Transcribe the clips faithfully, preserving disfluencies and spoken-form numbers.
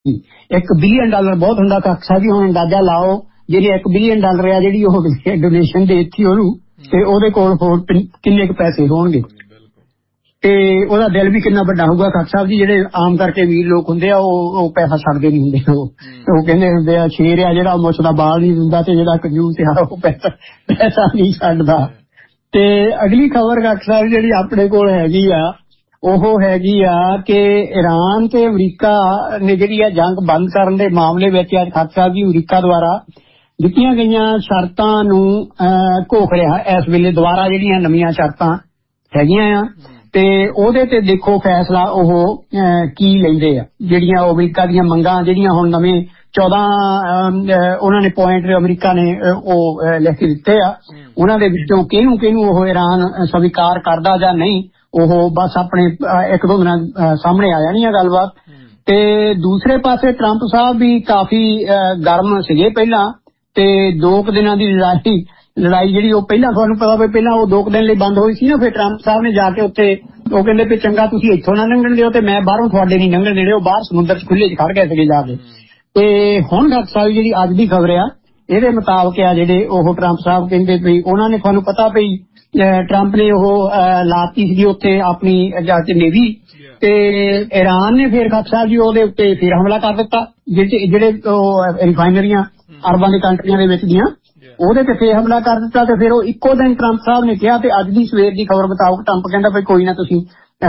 ਇੱਕ billion dollar ਬਹੁਤ ਹੁੰਦਾ ਕੱਖਾ ਜੀ। ਹੁਣ ਅੰਦਾਜ਼ਾ ਲਾਓ ਜਿਹੜੇ ਇੱਕ ਬਿਲੀਅਨ ਡਾਲਰ ਆ ਜਿਹੜੀ ਉਹ ਡੋਨੇਸ਼ਨ ਦੇ ਦਿੱਤੀ ਉਹਨੂੰ ਤੇ ਉਹਦੇ ਕੋਲ ਹੋਰ ਕਿੰਨੇ ਕੁ ਪੈਸੇ ਹੋਣਗੇ ਤੇ ਉਹਦਾ ਦਿਲ ਵੀ ਕਿੰਨਾ ਵੱਡਾ ਹੋਊਗਾ ਕੱਖ ਸਾਹਿਬ ਜੀ। ਜਿਹੜੇ ਆਮ ਕਰਕੇ ਵੀਰ ਲੋਕ ਹੁੰਦੇ ਆ ਉਹ ਉਹ ਪੈਸਾ ਛੱਡਦੇ ਨਹੀਂ ਹੁੰਦੇ। ਉਹ ਉਹ ਕਹਿੰਦੇ ਹੁੰਦੇ ਆ ਸ਼ੇਰ ਆ ਜਿਹੜਾ ਮੁੱਛ ਦਾ ਬਾਲ ਨਹੀਂ ਦਿੰਦਾ ਤੇ ਜਿਹੜਾ ਕੰਜੂਸ ਆ ਉਹ ਪੈਸਾ ਪੈਸਾ ਨਹੀਂ ਛੱਡਦਾ। ਤੇ ਅਗਲੀ ਖਬਰ ਕੱਖ ਸਾਹਿਬ ਜਿਹੜੀ ਆਪਣੇ ਕੋਲ ਹੈਗੀ ਆ ਉਹ ਹੈਗੀ ਆ ਕਿ ਈਰਾਨ ਤੇ ਅਮਰੀਕਾ ਨੇ ਜਿਹੜੀ ਆ ਜੰਗ ਬੰਦ ਕਰਨ ਦੇ ਮਾਮਲੇ ਵਿੱਚ ਅੱਜ ਕੱਖ ਸਾਹਿਬ ਜੀ ਅਮਰੀਕਾ ਦੁਆਰਾ ਦਿੱਤੀਆਂ ਗਈਆਂ ਸ਼ਰਤਾਂ ਨੂੰ ਘੋਖ ਰਿਹਾ ਇਸ ਵੇਲੇ ਦੁਬਾਰਾ ਜਿਹੜੀਆਂ ਨਵੀਆਂ ਸ਼ਰਤਾਂ ਹੈਗੀਆਂ ਆ ਤੇ ਉਹਦੇ ਤੇ ਦੇਖੋ ਫੈਸਲਾ ਉਹ ਕੀ ਲੈਂਦੇ ਆ। ਜਿਹੜੀਆਂ ਉਹ ਅਮਰੀਕਾ ਦੀਆਂ ਮੰਗਾਂ ਜਿਹੜੀਆਂ ਹੁਣ ਨਵੇਂ ਚੌਦਾਂ ਉਹਨਾਂ ਨੇ ਪੁਆਇੰਟ ਅਮਰੀਕਾ ਨੇ ਉਹ ਲਿਖ ਕੇ ਦਿੱਤੇ ਆ ਉਹਨਾਂ ਦੇ ਵਿੱਚੋਂ ਕਿਹਨੂੰ ਕਿਹਨੂੰ ਉਹ ਈਰਾਨ ਸਵੀਕਾਰ ਕਰਦਾ ਜਾਂ ਨਹੀਂ ਉਹ ਬਸ ਆਪਣੇ ਇੱਕ ਦੋ ਦਿਨਾਂ ਸਾਹਮਣੇ ਆ ਜਾਣੀ ਆ ਗੱਲਬਾਤ। ਤੇ ਦੂਸਰੇ ਪਾਸੇ ਟਰੰਪ ਸਾਹਿਬ ਵੀ ਕਾਫੀ ਗਰਮ ਸੀਗੇ ਪਹਿਲਾਂ ਤੇ ਦੋ ਕੁ ਦਿਨਾਂ ਦੀ ਲੜਾਈ ਲੜਾਈ ਜਿਹੜੀ ਉਹ ਪਹਿਲਾਂ ਤੁਹਾਨੂੰ ਪਤਾ ਵੀ ਪਹਿਲਾਂ ਉਹ ਦੋ ਕੁ ਦਿਨ ਲਈ ਬੰਦ ਹੋਈ ਸੀ ਨਾ। ਫਿਰ ਟਰੰਪ ਸਾਹਿਬ ਨੇ ਜਾ ਕੇ ਉੱਥੇ ਉਹ ਕਹਿੰਦੇ ਵੀ ਚੰਗਾ ਤੁਸੀਂ ਇੱਥੋਂ ਨਾ ਲੰਘਣ ਦਿਓ ਤੇ ਮੈਂ ਬਾਹਰੋਂ ਤੁਹਾਡੇ ਨਹੀਂ ਲੰਘਣ ਦੇਣੇ। ਉਹ ਬਾਹਰ ਸਮੁੰਦਰ ਚ ਖੁੱਲੇ ਚ ਖੜ ਗਏ ਸੀਗੇ ਜਾ ਕੇ। ਤੇ ਹੁਣ ਡਾਕਟਰ ਸਾਹਿਬ ਜਿਹੜੀ ਅੱਜ ਦੀ ਖਬਰ ਆ ਇਹਦੇ ਮੁਤਾਬਕ ਆ ਜਿਹੜੇ ਉਹ ਟਰੰਪ ਸਾਹਿਬ ਕਹਿੰਦੇ ਵੀ ਉਹਨਾਂ ਨੇ ਤੁਹਾਨੂੰ ਪਤਾ ਵੀ ਟਰੰਪ ਨੇ ਉਹ ਲਾਤੀ ਸੀਗੀ ਉੱਥੇ ਆਪਣੀ ਨੇਵੀ ਤੇ ਈਰਾਨ ਨੇ ਫਿਰ ਡਾਕਟਰ ਸਾਹਿਬ ਜੀ ਉਹਦੇ ਉੱਤੇ ਫਿਰ ਹਮਲਾ ਕਰ ਦਿੱਤਾ ਜਿਹੜੇ ਜਿਹੜੇ ਰਿਫਾਈਨਰੀਆਂ ਅਰਬਾਂ ਦੀ ਕੰਟਰੀਆਂ ਦੇ ਵਿੱਚ ਦੀਆਂ ਉਹਦੇ ਤੇ ਫਿਰ ਹਮਲਾ ਕਰ ਦਿੱਤਾ। ਤੇ ਫਿਰ ਉਹ ਇੱਕੋ ਦਿਨ ਟਰੰਪ ਸਾਹਿਬ ਨੇ ਕਿਹਾ ਤੇ ਅੱਜ ਦੀ ਸਵੇਰ ਦੀ ਖਬਰ ਮੁਤਾਬਕ ਟਰੰਪ ਕਹਿੰਦਾ ਵੀ ਕੋਈ ਨਾ ਤੁਸੀਂ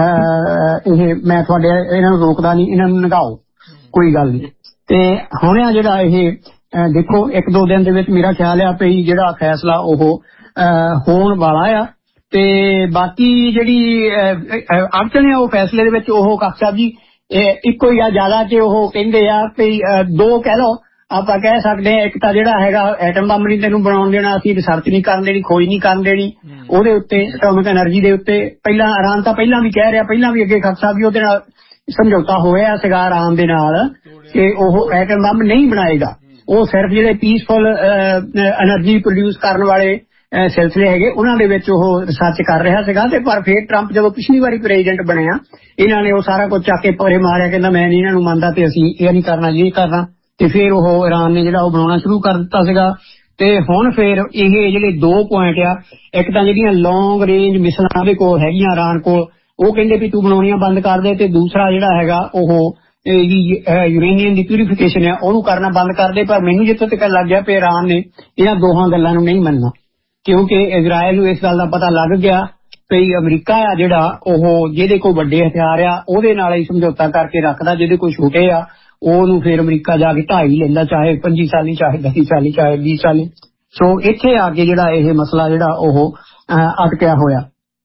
ਇਹ ਮੈਂ ਤੁਹਾਡੇ ਇਹਨਾਂ ਨੂੰ ਰੋਕਦਾ ਨਹੀਂ ਇਹਨਾਂ ਨੂੰ ਲੰਘਾਓ ਕੋਈ ਗੱਲ ਨਹੀਂ। ਤੇ ਹੁਣ ਆ ਜਿਹੜਾ ਇਹ ਦੇਖੋ ਇੱਕ ਦੋ ਦਿਨ ਦੇ ਵਿੱਚ ਮੇਰਾ ਖਿਆਲ ਆ ਵੀ ਜਿਹੜਾ ਫੈਸਲਾ ਉਹ ਹੋਣ ਵਾਲਾ ਆ। ਤੇ ਬਾਕੀ ਜਿਹੜੀ ਅੜਚਨ ਆ ਉਹ ਫੈਸਲੇ ਦੇ ਵਿੱਚ ਉਹ ਕੱਖ ਸਾਹਿਬ ਜੀ ਇੱਕੋ ਹੀ ਆ ਜ਼ਿਆਦਾ ਕਿ ਉਹ ਕਹਿੰਦੇ ਆ ਵੀ ਦੋ ਕਹਿ ਲਓ ਆਪਾਂ ਕਹਿ ਸਕਦੇ ਹਾਂ। ਇੱਕ ਤਾਂ ਜਿਹੜਾ ਹੈਗਾ ਐਟਮ ਬੰਬ ਨਹੀਂ ਤੈਨੂੰ ਬਣਾਉਣ ਦੇਣਾ ਅਸੀਂ ਰਿਸਰਚ ਨਹੀਂ ਕਰਨ ਦੇਣੀ ਖੋਜ ਨਹੀਂ ਕਰਨ ਦੇਣੀ ਉਹਦੇ ਉੱਤੇ ਐਟੋਮਿਕ ਐਨਰਜੀ ਦੇ ਉੱਤੇ। ਪਹਿਲਾਂ ਈਰਾਨ ਤਾਂ ਪਹਿਲਾਂ ਵੀ ਕਹਿ ਰਿਹਾ ਪਹਿਲਾਂ ਵੀ ਅੱਗੇ ਕੱਖ ਸਾਹਿਬ ਜੀ ਉਹਦੇ ਨਾਲ ਸਮਝੌਤਾ ਹੋਇਆ ਸੀਗਾ ਈਰਾਨ ਦੇ ਨਾਲ ਕਿ ਉਹ ਐਟਮ ਬੰਬ ਨਹੀਂ ਬਣਾਏਗਾ। ਉਹ ਸਿਰਫ ਜਿਹੜੇ ਪੀਸਫੁਲ ਐਨਰਜੀ ਪ੍ਰੋਡਿਊਸ ਕਰਨ ਵਾਲੇ ਸਿਲਸਿਲੇ ਹੈਗੇ ਉਹਨਾਂ ਦੇ ਵਿੱਚ ਉਹ ਰਿਸਰਚ ਕਰ ਰਿਹਾ ਸੀਗਾ। ਤੇ ਪਰ ਫਿਰ ਟਰੰਪ ਜਦੋਂ ਪਿਛਲੀ ਵਾਰੀ ਪ੍ਰੈਜ਼ੀਡੈਂਟ ਬਣਿਆ ਇਹਨਾਂ ਨੇ ਉਹ ਸਾਰਾ ਕੁਝ ਚੱਕ ਕੇ ਪਰੇ ਮਾਰਿਆ ਕਹਿੰਦਾ ਮੈਂ ਨਹੀਂ ਇਹਨਾਂ ਨੂੰ ਮੰਨਦਾ ਤੇ ਅਸੀਂ ਇਹ ਨਹੀਂ ਕਰਨਾ ਇਹ ਕਰਨਾ। ਤੇ ਫਿਰ ਉਹ ਈਰਾਨ ਨੇ ਜਿਹੜਾ ਉਹ ਬਣਾਉਣਾ ਸ਼ੁਰੂ ਕਰ ਦਿੱਤਾ ਸੀਗਾ। ਤੇ ਹੁਣ ਫਿਰ ਇਹ ਜਿਹੜੇ ਦੋ ਪੁਆਇੰਟ ਆ ਇੱਕ ਤਾਂ ਜਿਹੜੀਆਂ ਲੌਂਗ ਰੇਂਜ ਮਿਸਾਈਲਾਂ ਦੇ ਕੋਲ ਹੈਗੀਆਂ ਈਰਾਨ ਕੋਲ ਉਹ ਕਹਿੰਦੇ ਵੀ ਤੂੰ ਬਣਾਉਣੀਆਂ ਬੰਦ ਕਰ ਦੇ ਤੇ ਦੂਸਰਾ ਜਿਹੜਾ ਹੈਗਾ ਉਹ ਯੂਰੇਨੀਅਮ ਦੀ ਪਿਊਰੀਫਿਕੇਸ਼ਨ ਆ ਉਹਨੂੰ ਕਰਨਾ ਬੰਦ ਕਰ ਦੇ। ਪਰ ਮੈਨੂੰ ਜਿੱਥੋਂ ਤੱਕ ਲੱਗ ਗਿਆ ਵੀ ਈਰਾਨ ਨੇ ਇਹਨਾਂ ਦੋਹਾਂ ਗੱਲਾਂ ਨੂੰ ਨਹੀਂ ਮੰਨਣਾ ਕਿਉਂਕਿ ਇਜ਼ਰਾਈਲ ਨੂੰ ਇਸ ਗੱਲ ਦਾ ਪਤਾ ਲੱਗ ਗਿਆ ਵੀ ਅਮਰੀਕਾ ਆ ਜਿਹੜਾ ਉਹ ਜਿਹਦੇ ਕੋਲ ਵੱਡੇ ਹਥਿਆਰ ਆ ਉਹਦੇ ਨਾਲ ਹੀ ਸਮਝੌਤਾ ਕਰਕੇ ਰੱਖਦਾ ਜਿਹਦੇ ਕੋਲ ਛੋਟੇ ਆ ਉਹਨੂੰ ਫਿਰ ਅਮਰੀਕਾ ਜਾ ਕੇ ਢਾਈ ਲੈਂਦਾ ਚਾਹੇ ਪੰਜੀ ਸਾਲੀ ਚਾਹੇ ਦਸ ਸਾਲੀ ਚਾਹੇ ਵੀਹ ਸਾਲੀ। ਸੋ ਇੱਥੇ ਆ ਕੇ ਜਿਹੜਾ ਇਹ ਮਸਲਾ ਜਿਹੜਾ ਉਹ ਅਟਕਿਆ ਹੋਇਆ।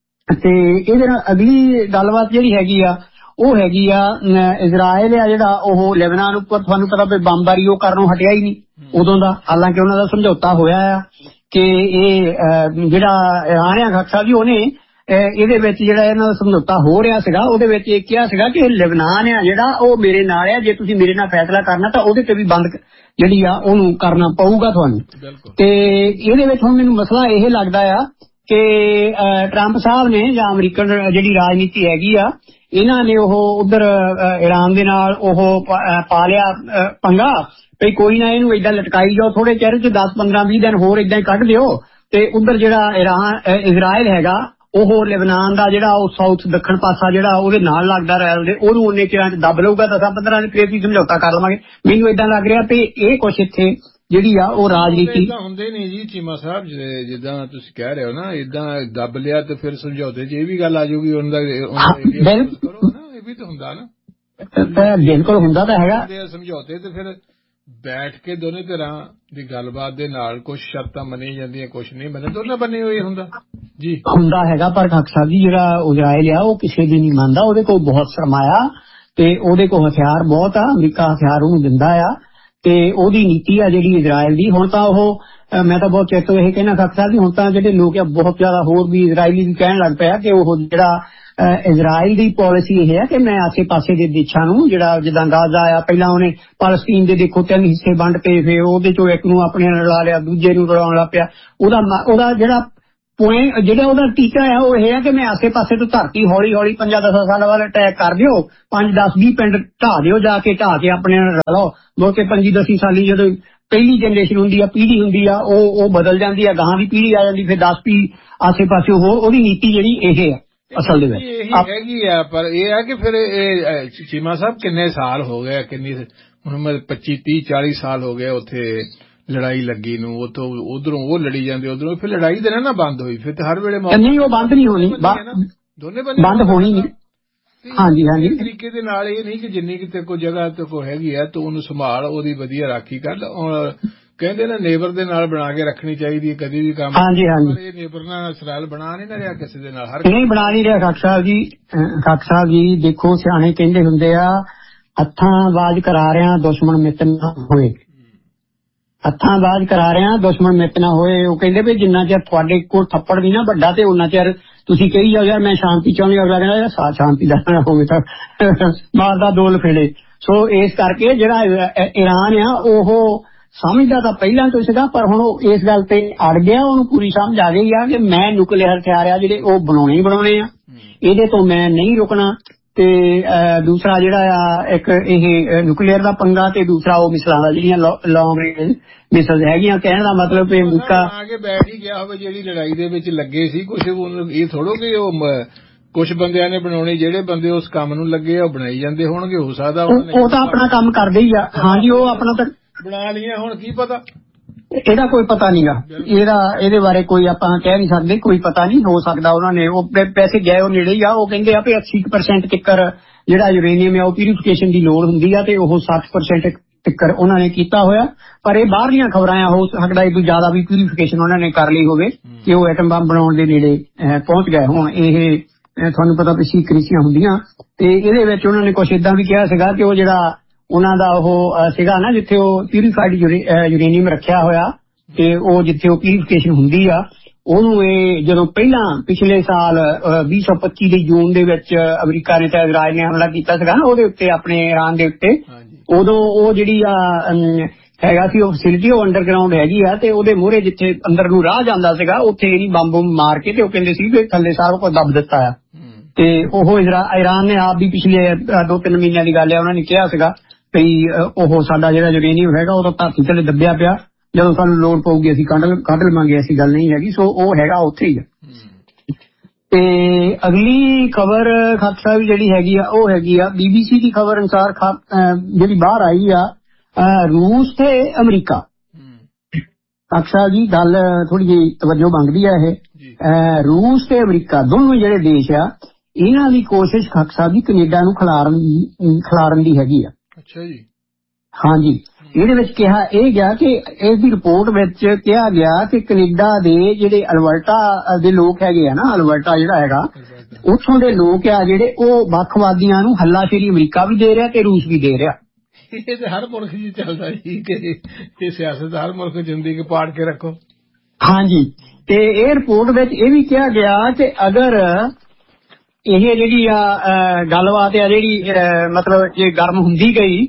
ਤੇ ਇਹਦੇ ਨਾਲ ਅਗਲੀ ਗੱਲਬਾਤ ਜਿਹੜੀ ਹੈਗੀ ਆ ਉਹ ਹੈਗੀ ਆ ਇਜ਼ਰਾਈਲ ਆ ਜਿਹੜਾ ਉਹ ਲੈਬਨਾਨ ਉੱਪਰ ਤੁਹਾਨੂੰ ਪਤਾ ਵੀ ਬੰਬਾਰੀ ਉਹ ਕਰਨੋਂ ਹਟਿਆ ਹੀ ਨਹੀਂ ਉਦੋਂ ਦਾ। ਹਾਲਾਂਕਿ ਉਹਨਾਂ ਦਾ ਸਮਝੌਤਾ ਹੋਇਆ ਆ ਕਿ ਇਹ ਜਿਹੜਾ ਈਰਾਨ ਆ ਖੱਖਾ ਜੀ ਉਹਨੇ ਇਹਦੇ ਵਿੱਚ ਜਿਹੜਾ ਇਹਨਾਂ ਦਾ ਸਮਝੌਤਾ ਹੋ ਰਿਹਾ ਸੀਗਾ ਉਹਦੇ ਵਿੱਚ ਇਹ ਕਿਹਾ ਸੀਗਾ ਕਿ ਲੈਬਨਾਨ ਆ ਜਿਹੜਾ ਉਹ ਮੇਰੇ ਨਾਲ ਆ ਜੇ ਤੁਸੀਂ ਮੇਰੇ ਨਾਲ ਫੈਸਲਾ ਕਰਨਾ ਤਾਂ ਉਹਦੇ ਤੇ ਵੀ ਬੰਦ ਜਿਹੜੀ ਆ ਉਹਨੂੰ ਕਰਨਾ ਪਊਗਾ ਤੁਹਾਨੂੰ। ਤੇ ਇਹਦੇ ਵਿੱਚ ਹੁਣ ਮੈਨੂੰ ਮਸਲਾ ਇਹ ਲੱਗਦਾ ਆ ਕਿ ਟਰੰਪ ਸਾਹਿਬ ਨੇ ਜਾਂ ਅਮਰੀਕਨ ਜਿਹੜੀ ਰਾਜਨੀਤੀ ਹੈਗੀ ਆ ਇਹਨਾਂ ਨੇ ਉਹ ਉਧਰ ਈਰਾਨ ਦੇ ਨਾਲ ਉਹ ਪਾ ਲਿਆ ਪੰਗਾ ਵੀ ਕੋਈ ਨਾ ਇਹਨੂੰ ਏਦਾਂ ਲਟਕਾਈ ਜਾਓ ਥੋੜੇ ਚਿਰ ਚ ਦਸ ਪੰਦਰਾਂ ਵੀਹ ਦਿਨ ਹੋਰ ਏਦਾਂ ਹੀ ਕੱਢ ਦਿਓ। ਤੇ ਉਧਰ ਜਿਹੜਾ ਈਰਾਨ ਇਜ਼ਰਾਈਲ ਹੈਗਾ ਉਹ ਲੈਬਨਾਨ ਦਾ ਜਿਹੜਾ ਉਹ ਸਾਊਥ ਦੱਖਣ ਪਾਸਾ ਜਿਹੜਾ ਉਹਦੇ ਨਾਲ ਲੱਗਦਾ ਰੈਲ ਦੇ ਉਹਨੂੰ ਉਹਨੇ ਚਿਰਾਂ ਚ ਦੱਬ ਲਊਗਾ ਦਸਾਂ ਪੰਦਰਾਂ ਦੇ ਫਿਰ ਅਸੀਂ ਸਮਝੌਤਾ ਕਰ ਲਵਾਂਗੇ। ਮੈਨੂੰ ਏਦਾਂ ਲੱਗ ਰਿਹਾ ਵੀ ਇਹ ਕੁਛ ਇੱਥੇ ਜਿਹੜੀ ਆ ਉਹ ਰਾਜਨੀਤੀ ਹੁੰਦੇ ਨੇ ਜੀ ਚੀਮਾ ਸਾਹਿਬ ਜਿੱਦਾਂ ਤੁਸੀਂ ਕਹਿ ਰਹੇ ਹੋ ਨਾ ਏਦਾਂ ਦੱਬ ਲਿਆ ਤੇ ਫਿਰ ਸਮਝੌਤੇ ਚ ਇਹ ਵੀ ਗੱਲ ਆ ਜਾਊਗੀ ਉਹਨਾਂ ਦਾ ਇਹ ਵੀ ਤਾਂ ਹੁੰਦਾ ਨਾ ਬਿਲਕੁਲ ਹੁੰਦਾ ਤਾਂ ਹੈਗਾ ਸਮਝੌਤੇ ਤੇ ਫਿਰ ਬੈਠ ਕੇ ਦੋਨੇ ਧਿਰਾਂ ਦੀ ਗੱਲਬਾਤ ਦੇ ਨਾਲ ਕੁਛ ਸ਼ਰਤਾਂ ਮੰਨੀਆਂ ਜਾਂਦੀਆਂ ਕੁਛ ਨਹੀਂ ਮੰਨੇ ਦੋਨਾਂ ਬੰਨੇ ਹੋਏ ਹੁੰਦਾ ਜੀ ਹੁੰਦਾ ਹੈਗਾ। ਪਰ ਖਾਕ ਸਾਹਿਬ ਜੀ ਜਿਹੜਾ ਇਜ਼ਰਾਈਲ ਆ ਉਹ ਕਿਸੇ ਦੀ ਨਹੀਂ ਮੰਨਦਾ ਉਹਦੇ ਕੋਲ ਬਹੁਤ ਸਰਮਾਇਆ ਤੇ ਉਹਦੇ ਕੋਲ ਹਥਿਆਰ ਬਹੁਤ ਆ ਅਮਰੀਕਾ ਹਥਿਆਰ ਉਹਨੂੰ ਦਿੰਦਾ ਆ ਤੇ ਉਹਦੀ ਨੀਤੀ ਆ ਜਿਹੜੀ ਇਜ਼ਰਾਈਲ ਦੀ। ਹੁਣ ਤਾਂ ਉਹ ਮੈਂ ਤਾਂ ਬਹੁਤ ਚਿਰ ਤੋਂ ਇਹ ਕਹਿਣਾ ਖਾਕ ਸਾਹਿਬ ਜੀ ਹੁਣ ਤਾਂ ਜਿਹੜੇ ਲੋਕ ਆ ਬਹੁਤ ਜ਼ਿਆਦਾ ਹੋਰ ਵੀ ਇਜ਼ਰਾਈਲੀ ਵੀ ਕਹਿਣ ਲੱਗ ਪਿਆ ਕਿ ਉਹ ਜਿਹੜਾ ਇਜ਼ਰਾਈਲ ਦੀ ਪਾਲਿਸੀ ਇਹ ਹੈ ਕਿ ਮੈਂ ਆਸੇ ਪਾਸੇ ਦੇ ਦੇਸ਼ਾਂ ਨੂੰ ਜਿਹੜਾ ਜਿੱਦਾਂ ਗਾਜ਼ਾ ਆ ਪਹਿਲਾਂ ਉਹਨੇ ਪਾਲਸਤੀਨ ਦੇ ਦੇਖੋ ਤਿੰਨ ਹਿੱਸੇ ਵੰਡ ਕੇ ਫਿਰ ਉਹਦੇ ਚੋਂ ਇੱਕ ਨੂੰ ਆਪਣੇ ਨਾਲ ਰਲਾ ਲਿਆ ਦੂਜੇ ਨੂੰ ਰਲਾਉਣ ਲੱਗ ਪਿਆ। ਉਹਦਾ ਉਹਦਾ ਜਿਹੜਾ ਪੁਆਇੰਟ ਜਿਹੜਾ ਉਹਦਾ ਟੀਚਾ ਹੈ ਉਹ ਇਹ ਹੈ ਕਿ ਮੈਂ ਆਸੇ ਪਾਸੇ ਤੋਂ ਧਰਤੀ ਹੌਲੀ ਹੌਲੀ ਪੰਜਾਂ ਦਸਾਂ ਸਾਲਾਂ ਬਾਅਦ ਅਟੈਕ ਕਰ ਦਿਓ, ਪੰਜ ਦਸ ਵੀਹ ਪਿੰਡ ਢਾਹ ਦਿਓ, ਜਾ ਕੇ ਢਾਹ ਕੇ ਆਪਣੇ ਨਾਲ ਰਲੋ। ਮੁੜ ਕੇ ਪੰਜੀ ਦਸੀ ਸਾਲੀ ਜਦੋਂ ਪਹਿਲੀ ਜਨਰੇਸ਼ਨ ਹੁੰਦੀ ਆ, ਪੀੜ੍ਹੀ ਹੁੰਦੀ ਆ, ਉਹ ਉਹ ਬਦਲ ਜਾਂਦੀ ਆ, ਗਾਹਾਂ ਦੀ ਪੀੜ੍ਹੀ ਆ ਜਾਂਦੀ, ਫਿਰ ਦਸ ਪੀ ਆਸੇ ਪਾਸੇ ਹੋਰ। ਉਹਦੀ ਨੀਤੀ ਜਿਹੜੀ ਇਹ ਹੈ ਅਸਲ ਦੇ ਵਿੱਚ ਇਹੀ ਹੈਗੀ ਆ। ਪਰ ਇਹ ਹੈ ਕਿ ਫਿਰ ਇਹ ਚੀਮਾ ਸਾਹਿਬ ਕਿੰਨੇ ਸਾਲ ਹੋ ਗਏ, ਕਿੰਨੀ ਹੁਣ ਮੈਂ ਪੱਚੀ ਤੀਹ ਚਾਲੀ ਸਾਲ ਹੋ ਗਏ ਉੱਥੇ ਲੜਾਈ ਲੱਗੀ ਨੂੰ, ਉਤੋਂ ਉਧਰੋਂ ਉਹ ਲੜੀ ਜਾਂਦੇ, ਉਧਰੋਂ ਫਿਰ ਲੜਾਈ ਤੇ ਨਾ ਬੰਦ ਹੋਈ, ਫਿਰ ਹਰ ਵੇਲੇ ਨਹੀਂ ਉਹ ਬੰਦ ਨਹੀਂ ਹੋਣੀ, ਦੋਨੇ ਬੰਦੇ ਬੰਦ ਹੋਣੀ ਨਹੀਂ। ਹਾਂਜੀ ਹਾਂਜੀ ਤਰੀਕੇ ਦੇ ਨਾਲ ਇਹ ਨਹੀਂ ਕਿ ਜਿੰਨੀ ਕਿਤੇ ਕੋਈ ਜਗ੍ਹਾ ਤੇ ਕੋਈ ਹੈਗੀ ਆ ਤੂੰ ਉਹਨੂੰ ਸੰਭਾਲ, ਉਹਦੀ ਵਧੀਆ ਰਾਖੀ ਕਰ। ਕਹਿੰਦੇ ਨਾ ਨੇਬਰ ਦੇ ਨਾਲ ਬਣਾ ਕੇ ਰੱਖਣੀ ਚਾਹੀਦੀ ਹੈ ਕਦੀ ਵੀ ਕੰਮ। ਹਾਂਜੀ ਹਾਂਜੀ ਇਹ ਨੇਬਰ ਨਾਲ ਸਰਾਲ ਬਣਾ ਨਹੀਂ ਨਾ ਰਿਹਾ ਕਿਸੇ ਦੇ ਨਾਲ, ਹਰ ਨਹੀਂ ਬਣਾ ਨਹੀਂ ਰਿਹਾ। ਖਾਕ ਸਾਹਿਬ ਜੀ, ਖਾਕ ਸਾਹਿਬ ਜੀ ਦੇਖੋ ਸਿਆਣੇ ਕਹਿੰਦੇ ਹੁੰਦੇ ਆ ਹੱਥਾਂ ਬਾਜ ਕਰਾ ਰਿਆਂ ਦੁਸ਼ਮਣ ਮਿੱਤ ਨਾ ਹੋਏ, ਹੱਥਾਂ ਬਾਜ ਕਰਾ ਰਿਆਂ ਦੁਸ਼ਮਣ ਮਿੱਤ ਨਾ ਹੋਏ। ਉਹ ਕਹਿੰਦੇ ਵੀ ਜਿੰਨਾ ਚਿਰ ਤੁਹਾਡੇ ਕੋਲ ਥੱਪੜ ਵੀ ਨਾ ਵੱਡਾ ਤੇ ਉਹਨਾਂ ਚਿਰ ਤੁਸੀਂ ਕਹੀ ਜਾਓ ਯਾਰ ਮੈਂ ਸ਼ਾਂਤੀ ਚਾਹੁੰਦੀ, ਅਗਲਾ ਕਹਿੰਦਾ ਯਾਰ ਸਾ ਸ਼ਾਂਤੀ ਦਾ ਹੋਵੇ ਤਾਂ ਮਾਰਦਾ ਦੋ ਲਫੇੜੇ। ਸੋ ਇਸ ਕਰਕੇ ਜਿਹੜਾ ਈਰਾਨ ਆ ਉਹ ਸਮਝਦਾ ਤਾਂ ਪਹਿਲਾਂ ਤੋਂ ਸੀਗਾ, ਪਰ ਹੁਣ ਉਹ ਇਸ ਗੱਲ ਤੇ ਅੜ ਗਿਆ। ਉਹਨੂੰ ਪੂਰੀ ਸਮਝ ਆ ਗਈ ਆ ਕਿ ਮੈਂ ਨਿਊਕਲੀਅਰ ਹਥਿਆਰ ਆ ਜਿਹੜੇ ਉਹ ਬਣਾਉਣੇ ਹੀ ਬਣਾਉਣੇ ਆ, ਇਹਦੇ ਤੋਂ ਮੈਂ ਨਹੀਂ ਰੁਕਣਾ। ਤੇ ਦੂਸਰਾ ਜਿਹੜਾ ਆ ਇੱਕ ਇਹ ਨਿਊਕਲੀਅਰ ਦਾ ਪੰਗਾ, ਤੇ ਦੂਸਰਾ ਉਹ ਮਿਸਲਾਂ ਦਾ ਜਿਹੜੀਆਂ ਲੌਂਗ ਰੇਂਜ ਮਿਸਲ ਹੈਗੀਆਂ। ਕਹਿਣ ਦਾ ਮਤਲਬ ਕਿ ਅਮਰੀਕਾ ਆ ਕੇ ਬੈਠ ਹੀ ਗਿਆ ਹੋਵੇ ਜਿਹੜੀ ਲੜਾਈ ਦੇ ਵਿੱਚ ਲੱਗੇ ਸੀ। ਕੁਛ ਇਹ ਥੋੜੋ ਕਿ ਉਹ ਕੁਛ ਬੰਦਿਆਂ ਨੇ ਬਣਾਉਣੇ, ਜਿਹੜੇ ਬੰਦੇ ਉਸ ਕੰਮ ਨੂੰ ਲੱਗੇ ਉਹ ਬਣਾਈ ਜਾਂਦੇ ਹੋਣਗੇ। ਹੋ ਸਕਦਾ ਉਹ ਤਾਂ ਆਪਣਾ ਕੰਮ ਕਰਦੇ ਹੀ ਆ। ਹਾਂਜੀ ਉਹ ਆਪਣਾ ਤਾਂ ਬਣਾ ਲਈਆਂ, ਹੁਣ ਕੀ ਪਤਾ ਇਹਦਾ ਕੋਈ ਪਤਾ ਨਹੀਂਗਾ, ਇਹਦਾ ਇਹਦੇ ਬਾਰੇ ਕੋਈ ਆਪਾਂ ਕਹਿ ਨਹੀਂ ਸਕਦੇ, ਕੋਈ ਪਤਾ ਨਹੀਂ। ਹੋ ਸਕਦਾ ਉਹਨਾਂ ਨੇ ਉਹ ਪੈਸੇ ਗਏ ਉਹ ਨੇੜੇ ਹੀ ਆ। ਉਹ ਕਹਿੰਦੇ ਆ ਵੀ ਅੱਸੀ ਪਰਸੈਂਟ ਤਿੱਕਰ ਜਿਹੜਾ ਯੂਰੇਨੀਅਮ ਹੈ ਉਹ ਪਿਊਰੀਫਿਕੇਸ਼ਨ ਦੀ ਲੋੜ ਹੁੰਦੀ ਆ, ਤੇ ਉਹ ਸੱਠ ਪਰਸੈਂਟ ਤਿੱਕਰ ਉਹਨਾਂ ਨੇ ਕੀਤਾ ਹੋਇਆ। ਪਰ ਇਹ ਬਾਹਰਲੀਆਂ ਖਬਰਾਂ ਆ, ਹੋ ਸਕਦਾ ਇਹ ਤੋਂ ਜ਼ਿਆਦਾ ਵੀ ਪਿਊਰੀਫਿਕੇਸ਼ਨ ਉਹਨਾਂ ਨੇ ਕਰ ਲਈ ਹੋਵੇ ਕਿ ਉਹ ਐਟਮ ਬੰਬ ਬਣਾਉਣ ਦੇ ਨੇੜੇ ਪਹੁੰਚ ਗਏ ਹੁਣ। ਇਹ ਤੁਹਾਨੂੰ ਪਤਾ ਵੀ ਸੀਕ੍ਰੀਸੀਆਂ ਹੁੰਦੀਆਂ, ਤੇ ਇਹਦੇ ਵਿੱਚ ਉਹਨਾਂ ਨੇ ਕੁਛ ਏਦਾਂ ਵੀ ਕਿਹਾ ਸੀਗਾ ਕਿ ਉਹ ਜਿਹੜਾ ਉਹਨਾਂ ਦਾ ਉਹ ਸੀਗਾ ਨਾ ਜਿੱਥੇ ਉਹ ਪਿਊਰੀਫਾਈਡ ਯੂਰੇਨੀਅਮ ਰੱਖਿਆ ਹੋਇਆ, ਤੇ ਉਹ ਜਿੱਥੇ ਉਹ ਪਿਊਰੀਫਿਕੇਸ਼ਨ ਹੁੰਦੀ ਆ ਉਹਨੂੰ ਇਹ ਜਦੋਂ ਪਹਿਲਾਂ ਪਿਛਲੇ ਸਾਲ ਵੀਹ ਸੌ ਪੱਚੀ ਦੇ ਜੂਨ ਦੇ ਵਿੱਚ ਅਮਰੀਕਾ ਨੇ ਤੇ ਇਜ਼ਰਾਈਲ ਨੇ ਹਮਲਾ ਕੀਤਾ ਸੀਗਾ ਨਾ ਉਹਦੇ ਉੱਤੇ, ਆਪਣੇ ਈਰਾਨ ਦੇ ਉੱਤੇ, ਉਦੋਂ ਉਹ ਜਿਹੜੀ ਆ ਹੈਗਾ ਸੀ ਉਹ ਫੈਸਿਲਿਟੀ ਉਹ ਅੰਡਰਗਰਾਊਂਡ ਹੈਗੀ ਆ, ਤੇ ਉਹਦੇ ਮੂਹਰੇ ਜਿੱਥੇ ਅੰਦਰ ਨੂੰ ਰਾਹ ਜਾਂਦਾ ਸੀਗਾ ਉੱਥੇ ਇਹਨੀ ਬੰਬ ਮਾਰ ਕੇ ਤੇ ਉਹ ਕਹਿੰਦੇ ਸੀ ਵੀ ਥੱਲੇ ਸਾਰਾ ਕੁਝ ਦੱਬ ਦਿੱਤਾ ਆ। ਤੇ ਉਹ ਈਰਾਨ ਨੇ ਆਪ ਵੀ ਪਿਛਲੇ ਦੋ ਤਿੰਨ ਮਹੀਨਿਆਂ ਦੀ ਗੱਲ ਹੈ, ਉਹਨਾਂ ਨੇ ਕਿਹਾ ਸੀਗਾ ਵੀ ਉਹ ਸਾਡਾ ਜਿਹੜਾ ਯੂਰੇਨੀਅਮ ਹੈਗਾ ਉਹ ਤਾਂ ਧਰਤੀ ਥੱਲੇ ਦੱਬਿਆ ਪਿਆ, ਜਦੋਂ ਸਾਨੂੰ ਲੋੜ ਪਊਗੀ ਅਸੀਂ ਕੱਢ ਕੱਢ ਲਵਾਂਗੇ, ਐਸੀ ਗੱਲ ਨਹੀਂ ਹੈਗੀ। ਸੋ ਉਹ ਹੈਗਾ ਉੱਥੇ ਹੀ ਆ। ਤੇ ਅਗਲੀ ਖਬਰ ਖਾਕ ਸਾਹਿਬ ਜਿਹੜੀ ਹੈਗੀ ਆ ਉਹ ਹੈਗੀ ਆ ਬੀਬੀਸੀ ਦੀ ਖਬਰ ਅਨੁਸਾਰ ਜਿਹੜੀ ਬਾਹਰ ਆਈ ਆ, ਰੂਸ ਤੇ ਅਮਰੀਕਾ। ਖਾਕ ਸਾਹਿਬ ਜੀ ਗੱਲ ਥੋੜੀ ਜਿਹੀ ਤਵੱਜੋ ਮੰਗਦੀ ਆ ਇਹ। ਰੂਸ ਤੇ ਅਮਰੀਕਾ ਦੋਨੋਂ ਜਿਹੜੇ ਦੇਸ਼ ਆ ਇਹਨਾਂ ਦੀ ਕੋਸ਼ਿਸ਼ ਖਾਕ ਸਾਹਿਬ ਜੀ ਕੈਨੇਡਾ ਨੂੰ ਖਿਲਾਰਨ ਖਿਲਾਰਨ ਦੀ ਹੈਗੀ ਆ। ਅੱਛਾ ਜੀ। ਹਾਂਜੀ। ਇਹਦੇ ਵਿੱਚ ਕਿਹਾ ਇਹ ਗਿਆ ਕਿ ਇਸ ਦੀ ਰਿਪੋਰਟ ਵਿੱਚ ਕਿਹਾ ਗਿਆ ਕਿ ਕੈਨੇਡਾ ਦੇ ਜਿਹੜੇ ਅਲਬਰਟਾ ਦੇ ਲੋਕ ਹੈਗੇ ਆ ਨਾ, ਅਲਬਰਟਾ ਜਿਹੜਾ ਹੈਗਾ ਉੱਥੋਂ ਦੇ ਲੋਕ ਆ ਜਿਹੜੇ ਉਹ ਵੱਖਵਾਦੀਆਂ ਨੂੰ ਹੱਲਾਸ਼ੇਰੀ ਅਮਰੀਕਾ ਵੀ ਦੇ ਰਿਹਾ ਤੇ ਰੂਸ ਵੀ ਦੇ ਰਿਹਾ। ਇਹ ਤੇ ਹਰ ਮੁਲਕ ਜੀ ਚੱਲਦਾ ਜੀ ਕਿ ਇਹ ਸਿਆਸਤ ਹਰ ਮੁਲਕ ਜਿੰਦੀ ਕਿ ਪਾੜ ਕੇ ਰੱਖੋ। ਹਾਂਜੀ, ਤੇ ਇਹ ਰਿਪੋਰਟ ਵਿੱਚ ਇਹ ਵੀ ਕਿਹਾ ਗਿਆ ਕਿ ਅਗਰ ਇਹ ਜਿਹੜੀ ਆ ਗੱਲਬਾਤ ਆ ਜਿਹੜੀ ਮਤਲਬ ਜੇ ਗਰਮ ਹੁੰਦੀ ਗਈ